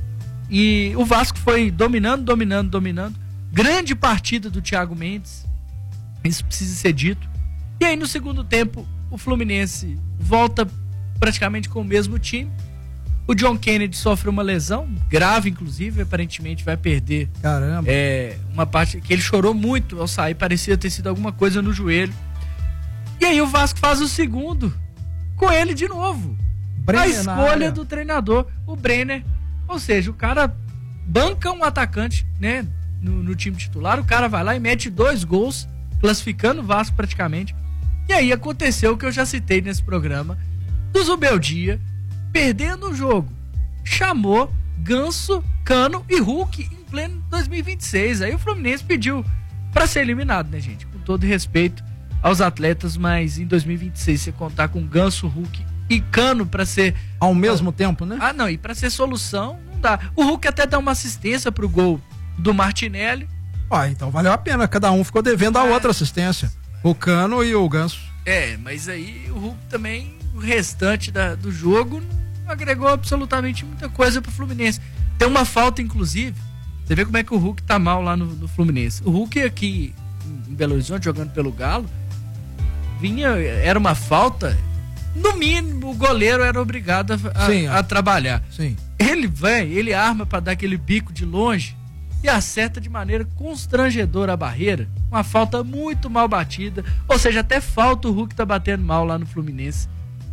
E o Vasco foi dominando. Grande partida do Thiago Mendes. Isso precisa ser dito. E aí no segundo tempo, o Fluminense volta praticamente com o mesmo time. O John Kennedy sofre uma lesão, grave inclusive, aparentemente vai perder. Caramba. Uma parte que ele chorou muito ao sair, parecia ter sido alguma coisa no joelho. E aí o Vasco faz o segundo com ele de novo. Brenner, a escolha do treinador, o Brenner. Ou seja, o cara banca um atacante, né, no time titular, o cara vai lá e mete 2 gols, classificando o Vasco praticamente. E aí aconteceu o que eu já citei nesse programa, do Zubeldia perdendo o jogo. Chamou Ganso, Cano e Hulk em pleno 2026. Aí o Fluminense pediu pra ser eliminado, né, gente? Com todo respeito aos atletas, mas em 2026 você contar com Ganso, Hulk e Cano pra ser... Ao mesmo tempo, né? Ah, não, e pra ser solução, não dá. O Hulk até dá uma assistência pro gol do Martinelli. Então valeu a pena, cada um ficou devendo a outra assistência. O Cano e o Ganso. Mas aí o Hulk também, o restante do jogo, não agregou absolutamente muita coisa pro Fluminense. Tem uma falta, inclusive, você vê como é que o Hulk tá mal lá no Fluminense. O Hulk aqui em Belo Horizonte, jogando pelo Galo, era uma falta, no mínimo o goleiro era obrigado a trabalhar. Sim. Ele arma para dar aquele bico de longe e acerta de maneira constrangedora a barreira. Uma falta muito mal batida. Ou seja, até falta o Hulk tá batendo mal lá no Fluminense.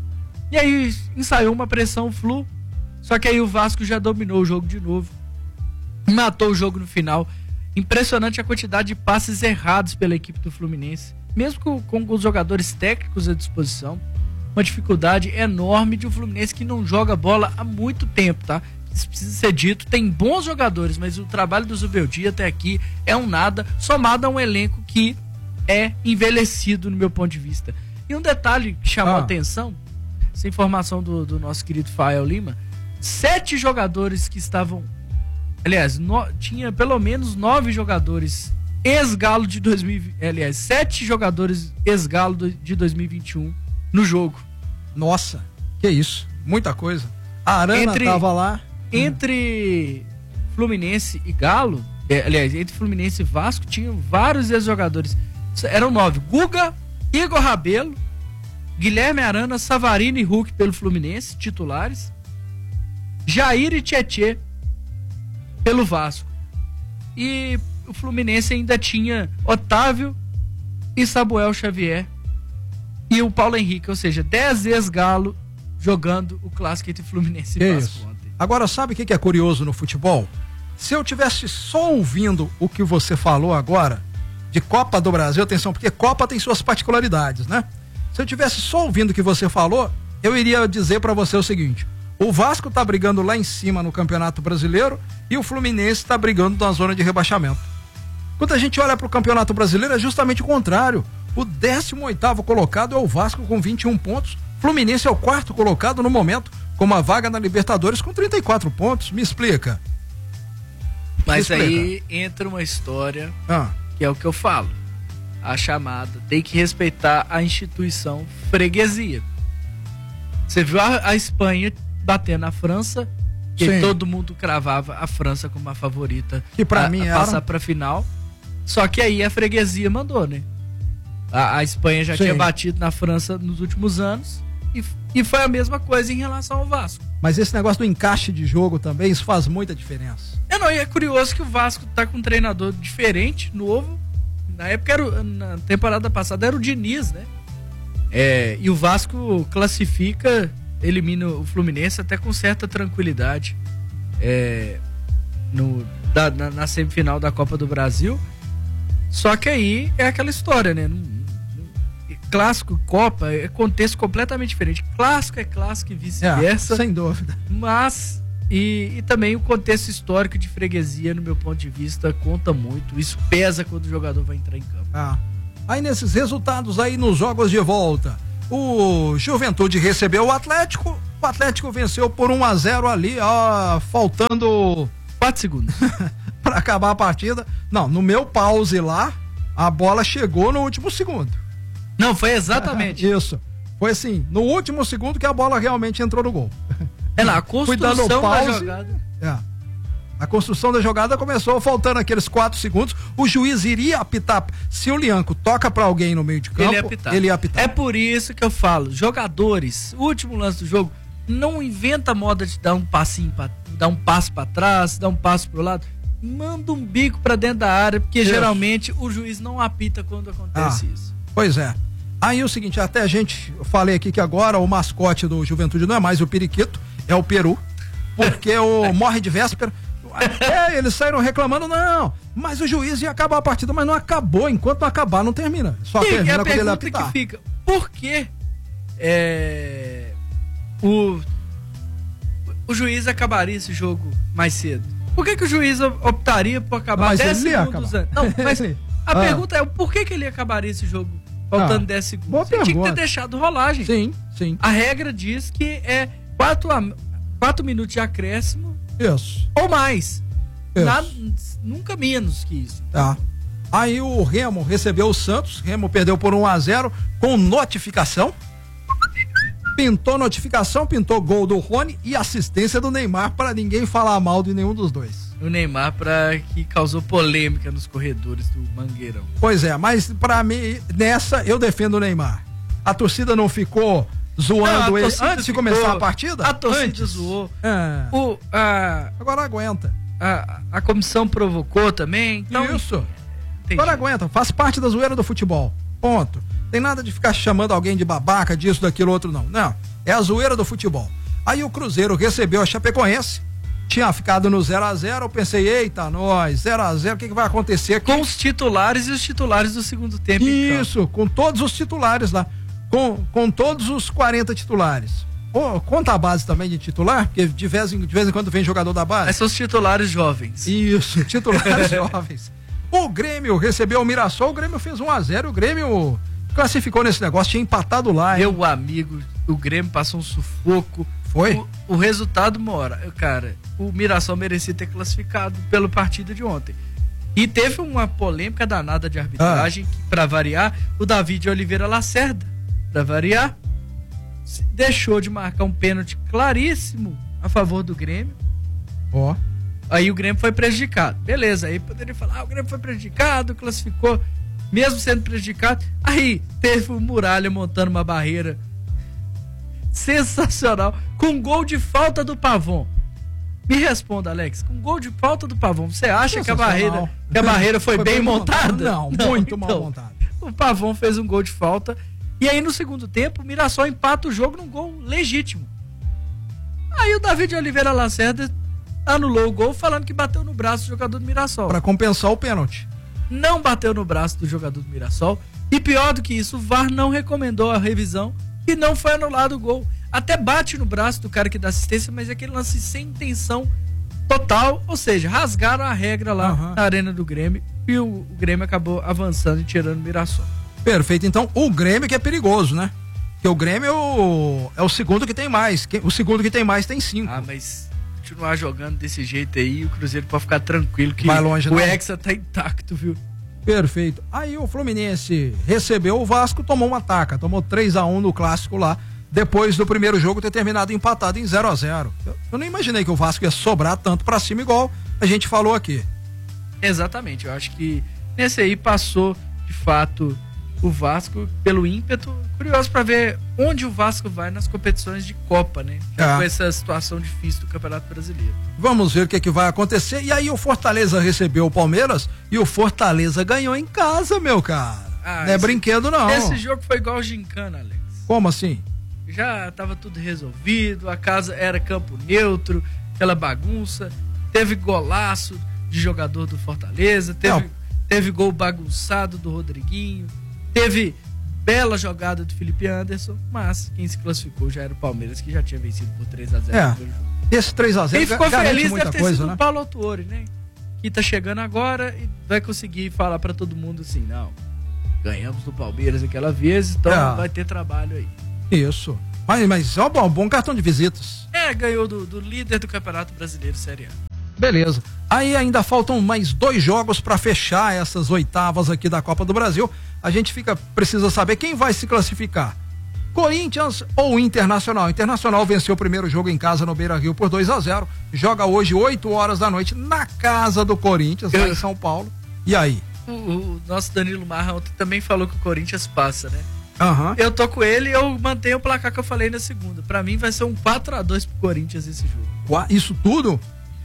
E aí ensaiou uma pressão Flu. Só que aí o Vasco já dominou o jogo de novo. Matou o jogo no final. Impressionante a quantidade de passes errados pela equipe do Fluminense. Mesmo com os jogadores técnicos à disposição. Uma dificuldade enorme de um Fluminense que não joga bola há muito tempo, tá? Isso precisa ser dito, tem bons jogadores, mas o trabalho do Zubeldia até aqui é um nada, somado a um elenco que é envelhecido no meu ponto de vista. E um detalhe que chamou a atenção, essa informação do nosso querido Fael Lima, 7 jogadores que estavam, aliás, tinha pelo menos 9 jogadores ex-Galo de 2020, aliás, 7 jogadores ex-Galo de 2021 no jogo. Nossa, que isso, muita coisa. A Arana tava lá. Entre Fluminense e Galo, aliás, entre Fluminense e Vasco, tinham vários ex-jogadores. Eram 9. Guga, Igor Rabelo, Guilherme Arana, Savarino e Hulk pelo Fluminense, titulares. Jair e Tietê pelo Vasco. E o Fluminense ainda tinha Otávio e Samuel Xavier e o Paulo Henrique, ou seja, 10 ex-Galo jogando o clássico entre Fluminense e Vasco ontem. Agora, sabe o que é curioso no futebol? Se eu tivesse só ouvindo o que você falou agora, de Copa do Brasil, atenção, porque Copa tem suas particularidades, né? Se eu tivesse só ouvindo o que você falou, eu iria dizer pra você o seguinte: o Vasco tá brigando lá em cima no Campeonato Brasileiro e o Fluminense tá brigando na zona de rebaixamento. Quando a gente olha pro Campeonato Brasileiro, é justamente o contrário. O 18º colocado é o Vasco com 21 pontos. Fluminense é o 4º colocado no momento, com uma vaga na Libertadores com 34 pontos. Me explica. Mas aí entra uma história que é o que eu falo. A chamada tem que respeitar a instituição freguesia. Você viu a Espanha bater na França, que todo mundo cravava a França como a favorita que pra mim passar pra final. Só que aí a freguesia mandou, né? A Espanha já tinha batido na França nos últimos anos e foi a mesma coisa em relação ao Vasco. Mas esse negócio do encaixe de jogo também, isso faz muita diferença. E é curioso que o Vasco tá com um treinador diferente, novo. Na época, na temporada passada, era o Diniz, né? E o Vasco classifica, elimina o Fluminense até com certa tranquilidade na semifinal da Copa do Brasil. Só que aí é aquela história, né? Clássico, Copa, é contexto completamente diferente. Clássico é clássico e vice-versa. Sem dúvida. Mas E também o contexto histórico de freguesia, no meu ponto de vista, conta muito. Isso pesa quando o jogador vai entrar em campo. Aí nesses resultados aí nos jogos de volta, o Juventude recebeu o Atlético venceu por 1-0 ali, faltando 4 segundos para acabar a partida. Não, no meu pause lá, a bola chegou no último segundo. Não, foi exatamente. Isso. Foi assim, no último segundo que a bola realmente entrou no gol. A construção da jogada. A construção da jogada começou faltando aqueles 4 segundos. O juiz iria apitar. Se o Lianco toca pra alguém no meio de campo, ele ia apitar. É por isso que eu falo, jogadores, último lance do jogo, não inventa moda de dar um passinho, dar um passo pra trás, dar um passo pro lado. Manda um bico pra dentro da área, porque geralmente o juiz não apita quando acontece isso. Pois é. Aí o seguinte, até eu falei aqui que agora o mascote do Juventude não é mais o periquito, é o peru, porque o morre de véspera. Eles saíram reclamando, não, mas o juiz ia acabar a partida, mas não acabou, enquanto não acabar não termina, só termina quando ele apitar. Que fica, por que o juiz acabaria esse jogo mais cedo? Por que o juiz optaria por acabar 10 segundos antes? Não, mas a pergunta é, por que ele acabaria esse jogo faltando 10 segundos? Ele tinha que ter deixado rolar, gente. Sim. A regra diz que é 4 minutos de acréscimo. Isso. Ou mais. Nunca menos que isso. Aí o Remo recebeu o Santos. Remo perdeu por 1-0 com notificação. Pintou notificação, pintou gol do Rony e assistência do Neymar para ninguém falar mal de nenhum dos dois. O Neymar que causou polêmica nos corredores do Mangueirão. Pois é, mas para mim, nessa eu defendo o Neymar. A torcida não ficou zoando ele antes de começar a partida? A torcida zoou. Agora aguenta. A comissão provocou também. Então, isso. Agora aguenta. Faz parte da zoeira do futebol. Ponto. Tem nada de ficar chamando alguém de babaca, disso, daquilo, outro, não. Não. É a zoeira do futebol. Aí o Cruzeiro recebeu a Chapecoense. Tinha ficado no 0-0. Eu pensei, eita, nós, 0-0, o que vai acontecer aqui? Com os titulares e os titulares do segundo tempo. Isso, então. Com todos os titulares lá. Com todos os 40 titulares. Conta a base também de titular, porque de vez em quando vem jogador da base. Esses são os titulares jovens. Isso, titulares jovens. O Grêmio recebeu o Mirassol, o Grêmio fez 1-0, o Grêmio classificou nesse negócio, tinha empatado lá. Meu amigo, o Grêmio passou um sufoco. Foi? O resultado mora. Cara, o Mirassol merecia ter classificado pelo partido de ontem. E teve uma polêmica danada de arbitragem, que, pra variar, o David Oliveira Lacerda, pra variar, deixou de marcar um pênalti claríssimo a favor do Grêmio. Aí o Grêmio foi prejudicado. Beleza, aí poderia falar, o Grêmio foi prejudicado, classificou, mesmo sendo prejudicado. Aí teve o Muralha montando uma barreira sensacional, com gol de falta do Pavon. Me responda, Alex, com gol de falta do Pavon, você acha que a barreira foi bem montada? Não, muito mal montada. O Pavon fez um gol de falta. E aí no segundo tempo, o Mirassol empata o jogo num gol legítimo. Aí o David Oliveira Lacerda anulou o gol, falando que bateu no braço do jogador do Mirassol. Pra compensar o pênalti. Não bateu no braço do jogador do Mirassol. E pior do que isso, o VAR não recomendou a revisão e não foi anulado o gol. Até bate no braço do cara que dá assistência, mas é aquele lance sem intenção total. Ou seja, rasgaram a regra lá na Arena do Grêmio e o Grêmio acabou avançando e tirando o Mirassol. Perfeito, então o Grêmio que é perigoso, né? Porque o Grêmio é o segundo que tem mais. O segundo que tem mais tem 5. Mas continuar jogando desse jeito aí, o Cruzeiro pode ficar tranquilo que vai longe, o Hexa tá intacto, viu? Perfeito. Aí o Fluminense recebeu o Vasco, tomou uma taca, tomou 3-1 no clássico lá, depois do primeiro jogo ter terminado empatado em 0-0. Eu nem imaginei que o Vasco ia sobrar tanto pra cima igual a gente falou aqui. Exatamente, eu acho que nesse aí passou de fato o Vasco pelo ímpeto. Curioso para ver onde o Vasco vai nas competições de Copa, né? Com essa situação difícil do Campeonato Brasileiro. Vamos ver o que vai acontecer. E aí o Fortaleza recebeu o Palmeiras e o Fortaleza ganhou em casa, meu cara. Não é brinquedo, não. Esse jogo foi igual gincana, Alex. Como assim? Já tava tudo resolvido, a casa era campo neutro, aquela bagunça, teve golaço de jogador do Fortaleza, teve gol bagunçado do Rodriguinho, teve bela jogada do Felipe Anderson, mas quem se classificou já era o Palmeiras, que já tinha vencido por 3-0 no primeiro jogo. Esse 3x0 Quem ficou feliz muita deve ter coisa, sido né? o Paulo Autuori, né? Que tá chegando agora e vai conseguir falar pra todo mundo assim, não, ganhamos do Palmeiras aquela vez, então vai ter trabalho aí. Isso. Mas ó, bom cartão de visitas. Ganhou do líder do Campeonato Brasileiro Série A. Beleza. Aí ainda faltam mais 2 jogos para fechar essas oitavas aqui da Copa do Brasil. A gente precisa saber quem vai se classificar. Corinthians ou Internacional? Internacional venceu o primeiro jogo em casa no Beira-Rio por 2-0. Joga hoje 8 horas da noite na casa do Corinthians, lá em São Paulo. E aí? O nosso Danilo Marra ontem também falou que o Corinthians passa, né? Uhum. Eu tô com ele e eu mantenho o placar que eu falei na segunda. Pra mim vai ser um 4-2 pro Corinthians esse jogo. Isso tudo?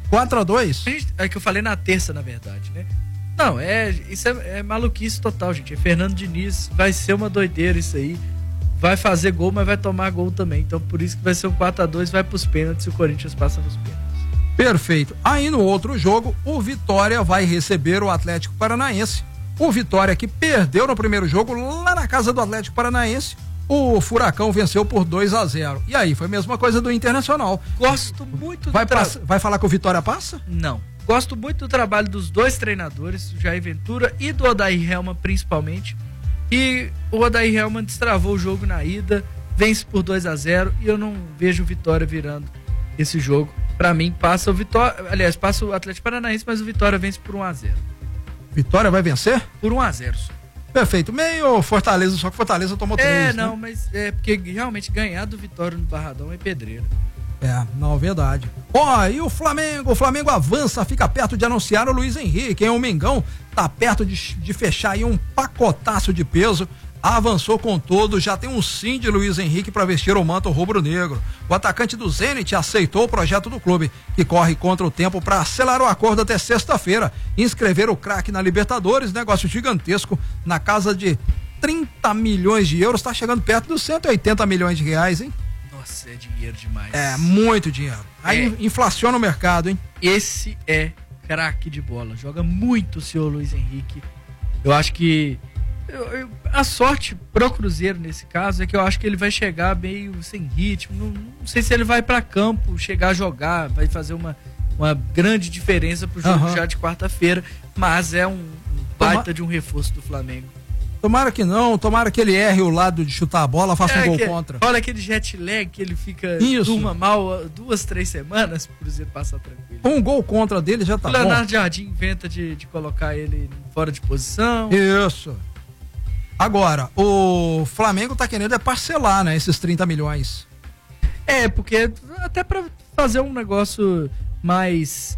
4-2? É que eu falei na terça, na verdade, né? Não, isso é maluquice total, gente. É Fernando Diniz, vai ser uma doideira isso aí. Vai fazer gol, mas vai tomar gol também. Então por isso que vai ser um 4-2, vai pros pênaltis e o Corinthians passa nos pênaltis. Perfeito. Aí no outro jogo, o Vitória vai receber o Atlético Paranaense. O Vitória que perdeu no primeiro jogo lá na casa do Atlético Paranaense. O Furacão venceu por 2-0. E aí, foi a mesma coisa do Internacional. Gosto muito do Vai falar que o Vitória passa? Não. Gosto muito do trabalho dos 2 treinadores, o Jair Ventura e do Odair Hellmann principalmente. E o Odair Hellmann destravou o jogo na ida, vence por 2-0 e eu não vejo o Vitória virando esse jogo. Pra mim, passa o Vitória. Aliás, passa o Atlético Paranaense, mas o Vitória vence por 1-0. Vitória vai vencer? Por 1-0 só. Perfeito. Meio Fortaleza, só que Fortaleza tomou 3. Não, né? mas é porque realmente ganhar do Vitória no Barradão é pedreira. Não, verdade. E o Flamengo? O Flamengo avança, fica perto de anunciar o Luiz Henrique, hein? O Mengão tá perto de fechar aí um pacotaço de peso. Avançou com todo, já tem um sim de Luiz Henrique para vestir o manto rubro-negro. O atacante do Zenit aceitou o projeto do clube, que corre contra o tempo para acelerar o acordo até sexta-feira. Inscrever o craque na Libertadores, negócio gigantesco, na casa de 30 milhões de euros, tá chegando perto dos 180 milhões de reais, hein? Nossa, é dinheiro demais. É, muito dinheiro. Aí inflaciona o mercado, hein? Esse é craque de bola, joga muito o senhor Luiz Henrique. Eu acho que a sorte pro Cruzeiro nesse caso é que eu acho que ele vai chegar meio sem ritmo, não sei se ele vai para campo, chegar a jogar, vai fazer uma grande diferença pro jogo já de quarta-feira, mas é um baita de um reforço do Flamengo. Tomara que não, tomara que ele erre o lado de chutar a bola, faça um gol contra. Olha aquele jet lag que ele fica durma mal 2, 3 semanas, o Cruzeiro passa tranquilo. Um gol contra dele já tá bom. O Leonardo Jardim inventa de colocar ele fora de posição. Isso. Agora, o Flamengo tá querendo parcelar, né, esses 30 milhões. Porque até pra fazer um negócio mais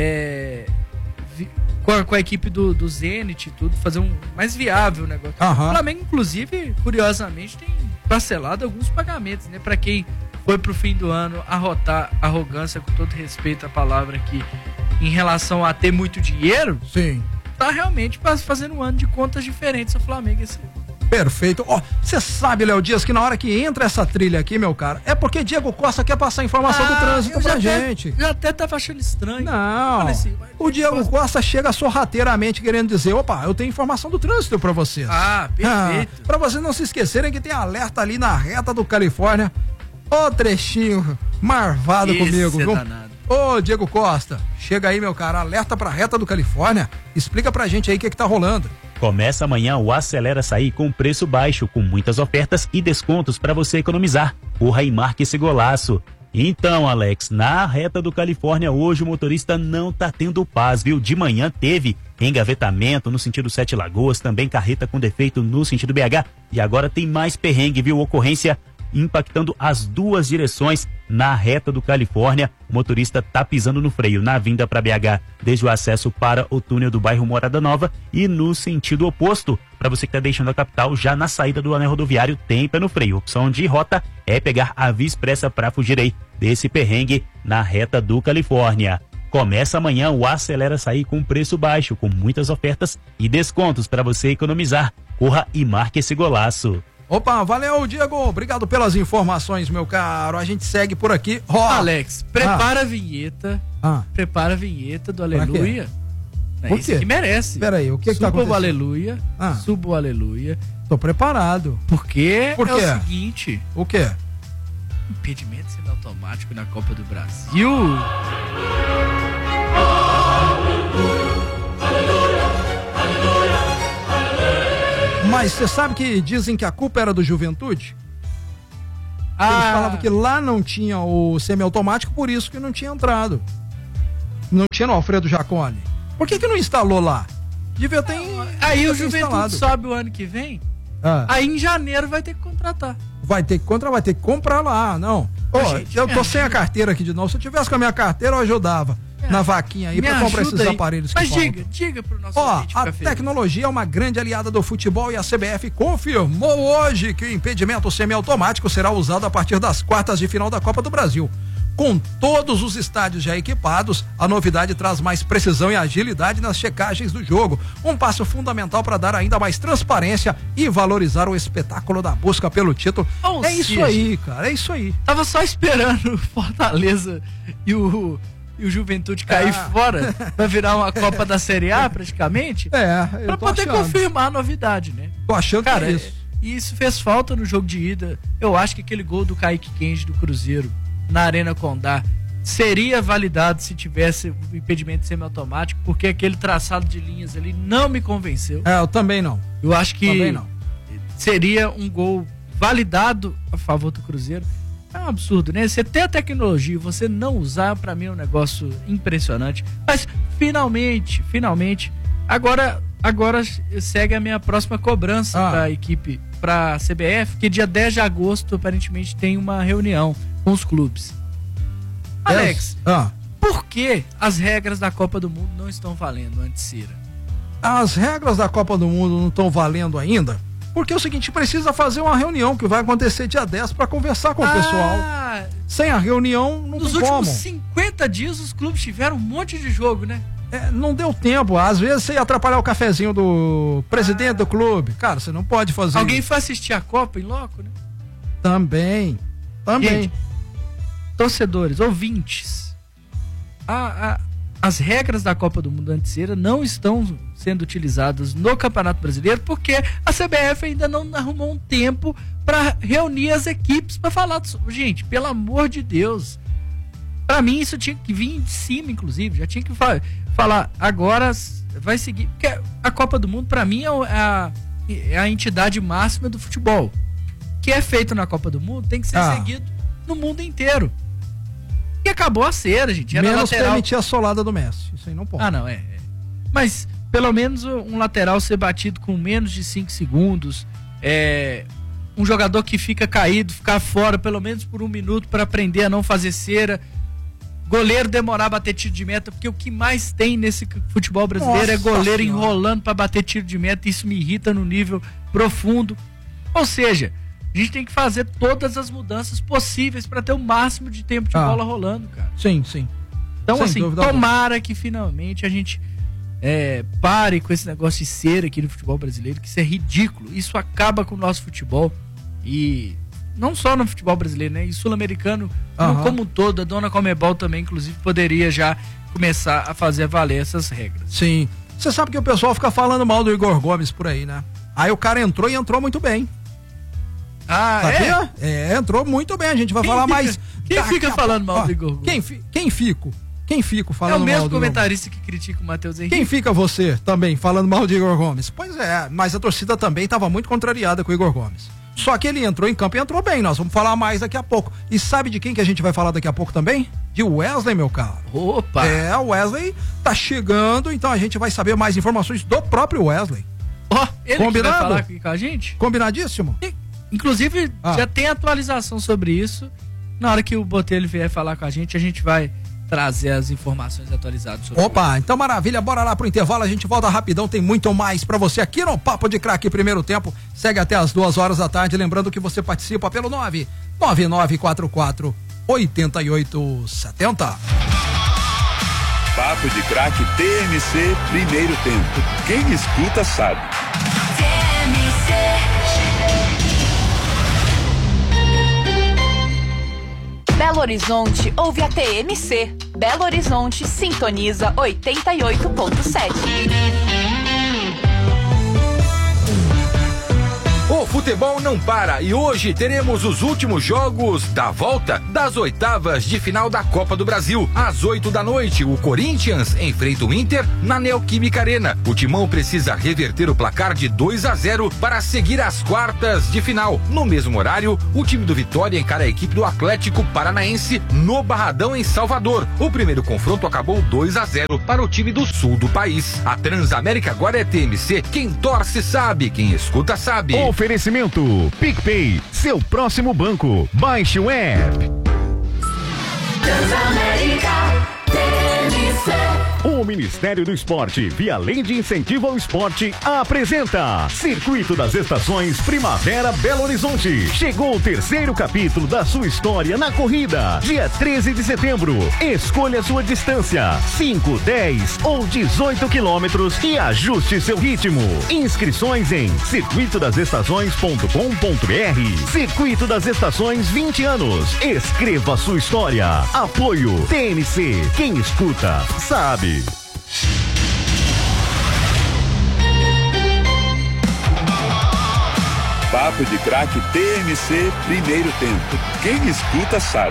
com a equipe do Zenit e tudo, fazer um mais viável o negócio. O Flamengo, inclusive, curiosamente, tem parcelado alguns pagamentos, né? Pra quem foi pro fim do ano arrotar arrogância, com todo respeito à palavra aqui, em relação a ter muito dinheiro. Sim. Tá realmente fazendo um ano de contas diferentes o Flamengo esse ano. Perfeito. Você sabe, Léo Dias, que na hora que entra essa trilha aqui, meu cara, é porque Diego Costa quer passar informação do trânsito pra gente. Já até tava achando estranho. Não. Assim, o Diego Costa chega sorrateiramente querendo dizer, opa, eu tenho informação do trânsito pra vocês. Perfeito. Pra vocês não se esquecerem que tem alerta ali na reta do Califórnia. Ô trechinho marvado comigo, viu? Ô Diego Costa, chega aí, meu cara, alerta pra reta do Califórnia. Explica pra gente aí o que tá rolando. Começa amanhã o Acelera Açaí com preço baixo, com muitas ofertas e descontos para você economizar. Corra e marque esse golaço. Então, Alex, na reta do Califórnia hoje o motorista não tá tendo paz, viu? De manhã teve engavetamento no sentido 7 Lagoas, também carreta com defeito no sentido BH. E agora tem mais perrengue, viu? Ocorrência impactando as 2 direções na reta do Califórnia. O motorista tá pisando no freio na vinda para BH, desde o acesso para o túnel do bairro Morada Nova e no sentido oposto. Para você que tá deixando a capital, já na saída do anel rodoviário tem pé no freio. Opção de rota é pegar a Via Expressa para fugir aí desse perrengue na reta do Califórnia. Começa amanhã o Acelera Açaí com preço baixo, com muitas ofertas e descontos para você economizar. Corra e marque esse golaço. Opa, valeu, Diego. Obrigado pelas informações, meu caro. A gente segue por aqui. Alex, prepara a vinheta. Prepara a vinheta do Aleluia. É isso que merece. Peraí, o que tá acontecendo? Suba o Aleluia. Suba o Aleluia. Tô preparado. Por quê? Por quê? É o seguinte. O quê? Impedimento semiautomático na Copa do Brasil. Mas você sabe que dizem que a culpa era do Juventude? Eles falavam que lá não tinha o semiautomático, por isso que não tinha entrado. Não tinha no Alfredo Jaconi. Por que não instalou lá? Devia ter. Aí o Juventude sobe o ano que vem. Aí em janeiro vai ter que contratar. Vai ter que comprar lá, não. Eu tô sem a carteira aqui de novo. Se eu tivesse com a minha carteira, eu ajudava na vaquinha aí pra comprar esses aparelhos que faltam. Mas diga pro nosso ouvinte. A tecnologia é uma grande aliada do futebol e a CBF confirmou hoje que o impedimento semiautomático será usado a partir das quartas de final da Copa do Brasil. Com todos os estádios já equipados, a novidade traz mais precisão e agilidade nas checagens do jogo. Um passo fundamental para dar ainda mais transparência e valorizar o espetáculo da busca pelo título. Isso aí, cara, é isso aí. Tava só esperando o Fortaleza e o Juventude cair fora pra virar uma Copa da Série A, praticamente. Pra poder confirmar a novidade, né? Tô achando que é isso. E isso fez falta no jogo de ida. Eu acho que aquele gol do Kaique Kenji do Cruzeiro na Arena Condá seria validado se tivesse o impedimento semiautomático, porque aquele traçado de linhas ali não me convenceu. Eu também não. Eu acho que seria um gol validado a favor do Cruzeiro. É um absurdo, né? Você ter a tecnologia e você não usar, pra mim é um negócio impressionante. Mas finalmente, agora segue a minha próxima cobrança pra equipe, pra CBF, que dia 10 de agosto aparentemente tem uma reunião com os clubes. Alex, por que as regras da Copa do Mundo não estão valendo antes, Cira? As regras da Copa do Mundo não estão valendo ainda? Porque é o seguinte, precisa fazer uma reunião que vai acontecer dia 10 para conversar com o pessoal. Sem a reunião, não tem como. Nos últimos 50 dias, os clubes tiveram um monte de jogo, né? Não deu tempo. Às vezes você ia atrapalhar o cafezinho do presidente do clube. Cara, você não pode fazer. Alguém foi assistir a Copa em loco, né? Também. Gente, torcedores, ouvintes, as regras da Copa do Mundo anteira não estão sendo utilizadas no Campeonato Brasileiro porque a CBF ainda não arrumou um tempo para reunir as equipes para falar. Gente, pelo amor de Deus, para mim isso tinha que vir de cima, inclusive, já tinha que falar agora vai seguir, porque a Copa do Mundo para mim é a entidade máxima do futebol. O que é feito na Copa do Mundo tem que ser seguido no mundo inteiro. E acabou a cera, gente. Era menos lateral... permitir a solada do Messi. Isso aí não pode. Não, Mas, pelo menos, um lateral ser batido com menos de 5 segundos. Um jogador que fica caído, ficar fora pelo menos por 1 minuto para aprender a não fazer cera. Goleiro demorar a bater tiro de meta, porque o que mais tem nesse futebol brasileiro é goleiro enrolando para bater tiro de meta. Isso me irrita no nível profundo. Ou seja, a gente tem que fazer todas as mudanças possíveis para ter o máximo de tempo de bola rolando, cara. Sim. Então, assim, tomara que finalmente a gente pare com esse negócio de cera aqui no futebol brasileiro, que isso é ridículo. Isso acaba com o nosso futebol. E não só no futebol brasileiro, né? E sul-americano como um todo. A dona Comebol também, inclusive, poderia já começar a fazer valer essas regras. Sim. Você sabe que o pessoal fica falando mal do Igor Gomes por aí, né? Aí o cara entrou e entrou muito bem. Sabia? Entrou muito bem. A gente vai falar mais. Quem fica falando mal do Igor Gomes? Quem fico falando mal do Igor Gomes? É o mesmo comentarista que critica o Matheus Henrique. Quem fica você também falando mal do Igor Gomes? Pois é, mas a torcida também estava muito contrariada com o Igor Gomes. Só que ele entrou em campo e entrou bem. Nós vamos falar mais daqui a pouco. E sabe de quem que a gente vai falar daqui a pouco também? De Wesley, meu caro. Opa! O Wesley tá chegando, então a gente vai saber mais informações do próprio Wesley. Ele combinado? Que vai falar aqui com a gente? Combinadíssimo? Inclusive, já tem atualização sobre isso. Na hora que o Botelho vier falar com a gente vai trazer as informações atualizadas sobre isso. Então maravilha, bora lá pro intervalo, a gente volta rapidão, tem muito mais pra você aqui no Papo de Craque Primeiro Tempo, segue até as 2h da tarde, lembrando que você participa pelo 99944-8870. Papo de Craque TMC Primeiro Tempo, quem escuta sabe. Belo Horizonte ouve a TMC. Belo Horizonte sintoniza 88.7. O futebol não para e hoje teremos os últimos jogos da volta das oitavas de final da Copa do Brasil. Às 8 da noite, o Corinthians enfrenta o Inter na Neoquímica Arena. O Timão precisa reverter o placar de 2-0 para seguir as quartas de final. No mesmo horário, o time do Vitória encara a equipe do Atlético Paranaense no Barradão, em Salvador. O primeiro confronto acabou 2-0 para o time do sul do país. A Transamérica agora é TMC. Quem torce sabe, quem escuta sabe. Oferecimento PicPay, seu próximo banco. Baixe o app. Transamérica TMC. O Ministério do Esporte, via Lei de Incentivo ao Esporte, apresenta Circuito das Estações Primavera Belo Horizonte. Chegou o terceiro capítulo da sua história na corrida. Dia 13 de setembro. Escolha sua distância: 5, 10 ou 18 quilômetros e ajuste seu ritmo. Inscrições em circuitodasestações.com.br. Circuito das Estações 20 anos. Escreva sua história. Apoio TNC. Quem escuta sabe. Papo de Craque TMC, primeiro tempo. Quem escuta sabe.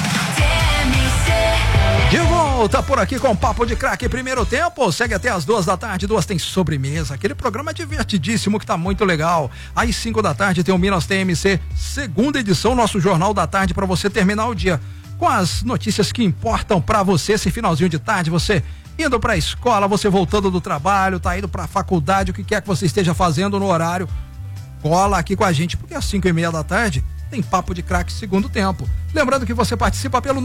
De volta por aqui com Papo de Craque, primeiro tempo. Segue até as 2 da tarde, 2 tem sobremesa. Aquele programa divertidíssimo que tá muito legal. Às 5 da tarde tem o Minas TMC, segunda edição, nosso Jornal da Tarde, para você terminar o dia com as notícias que importam para você. Esse finalzinho de tarde, você indo pra escola, você voltando do trabalho, tá indo pra faculdade, o que quer que você esteja fazendo no horário, cola aqui com a gente, porque às 5:30 da tarde tem Papo de Craque segundo tempo. Lembrando que você participa pelo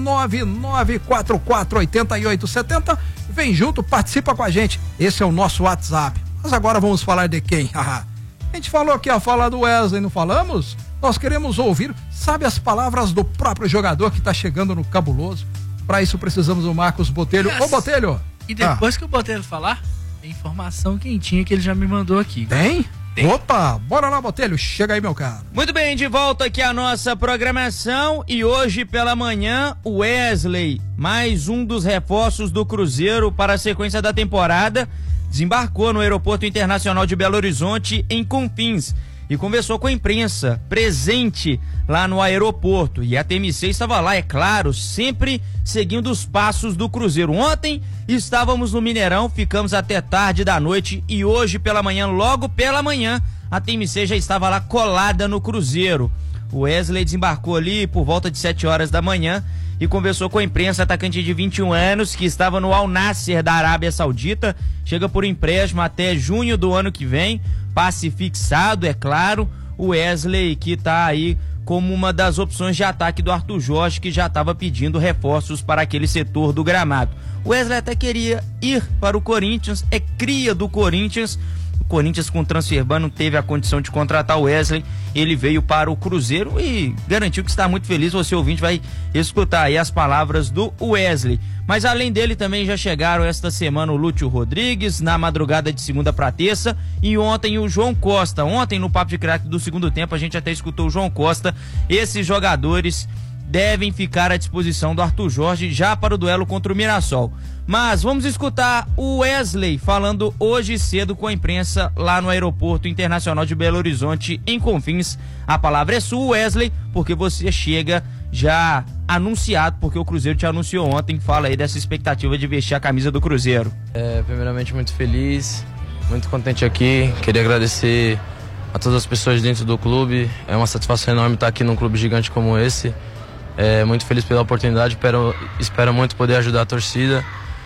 999448870. Vem junto, participa com a gente. Esse é o nosso WhatsApp. Mas agora vamos falar de quem? A gente falou que ia falar do Wesley, não falamos? Nós queremos ouvir, sabe, as palavras do próprio jogador que tá chegando no Cabuloso. Para isso precisamos do Marcos Botelho. Ô, Botelho! E depois que o Botelho falar, tem informação quentinha que ele já me mandou aqui. Tem? Opa, bora lá, Botelho, chega aí, meu caro. Muito bem, de volta aqui a nossa programação e hoje pela manhã o Wesley, mais um dos reforços do Cruzeiro para a sequência da temporada, desembarcou no Aeroporto Internacional de Belo Horizonte, em Confins, e conversou com a imprensa presente lá no aeroporto. E a TMC estava lá, é claro, sempre seguindo os passos do Cruzeiro. Ontem estávamos no Mineirão, ficamos até tarde da noite e hoje pela manhã, logo pela manhã, a TMC já estava lá colada no Cruzeiro. O Wesley desembarcou ali por volta de 7 horas da manhã e conversou com a imprensa. Atacante de 21 anos que estava no Al Nassr da Arábia Saudita, chega por empréstimo até junho do ano que vem, passe fixado, é claro. O Wesley que está aí como uma das opções de ataque do Arthur Jorge, que já estava pedindo reforços para aquele setor do gramado. O Wesley até queria ir para o Corinthians, é cria do Corinthians. O Corinthians com o transfer não teve a condição de contratar o Wesley, ele veio para o Cruzeiro e garantiu que está muito feliz. Você ouvinte vai escutar aí as palavras do Wesley. Mas além dele também já chegaram esta semana o Lúcio Rodrigues, na madrugada de segunda para terça, e ontem o João Costa. Ontem no Papo de Craque do segundo tempo a gente até escutou o João Costa. Esses jogadores devem ficar à disposição do Arthur Jorge já para o duelo contra o Mirassol. Mas vamos escutar o Wesley falando hoje cedo com a imprensa lá no Aeroporto Internacional de Belo Horizonte, em Confins. A palavra é sua, Wesley, porque você chega já anunciado, porque o Cruzeiro te anunciou ontem. Fala aí dessa expectativa de vestir a camisa do Cruzeiro. Primeiramente muito feliz, muito contente aqui. Queria agradecer a todas as pessoas dentro do clube. É uma satisfação enorme estar aqui num clube gigante como esse. Muito feliz pela oportunidade, espero muito poder ajudar a torcida.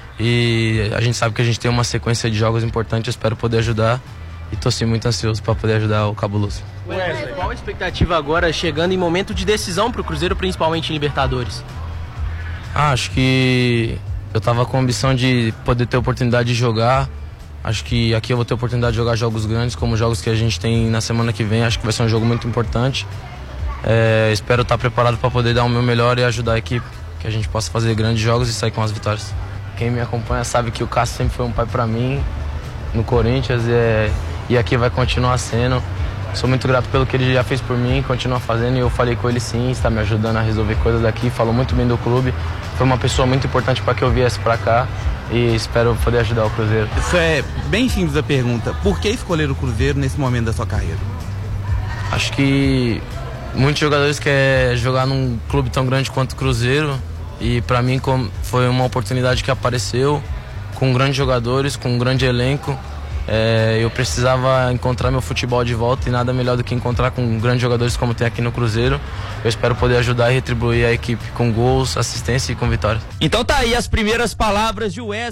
E a gente sabe que a gente tem uma sequência de jogos importantes, eu espero poder ajudar. E tô sim muito ansioso para poder ajudar o Cabuloso. Wesley, qual a expectativa agora, chegando em momento de decisão para o Cruzeiro, principalmente em Libertadores? Acho que eu tava com a ambição de poder ter a oportunidade de jogar. Acho que aqui eu vou ter a oportunidade de jogar jogos grandes, como jogos que a gente tem na semana que vem. Acho que vai ser um jogo muito importante. Espero estar preparado para poder dar o meu melhor e ajudar a equipe, que a gente possa fazer grandes jogos e sair com as vitórias. Quem me acompanha sabe que o Cássio sempre foi um pai para mim no Corinthians e aqui vai continuar sendo. Sou muito grato pelo que ele já fez por mim, continua fazendo, e eu falei com ele sim, está me ajudando a resolver coisas daqui, falou muito bem do clube, foi uma pessoa muito importante para que eu viesse para cá e espero poder ajudar o Cruzeiro. Isso é bem simples a pergunta, por que escolher o Cruzeiro nesse momento da sua carreira? Acho que muitos jogadores querem jogar num clube tão grande quanto o Cruzeiro, e para mim foi uma oportunidade que apareceu com grandes jogadores, com um grande elenco. Eu precisava encontrar meu futebol de volta e nada melhor do que encontrar com grandes jogadores como tem aqui no Cruzeiro. Eu espero poder ajudar e retribuir a equipe com gols, assistência e com vitórias. Então tá aí as primeiras palavras de Wesley.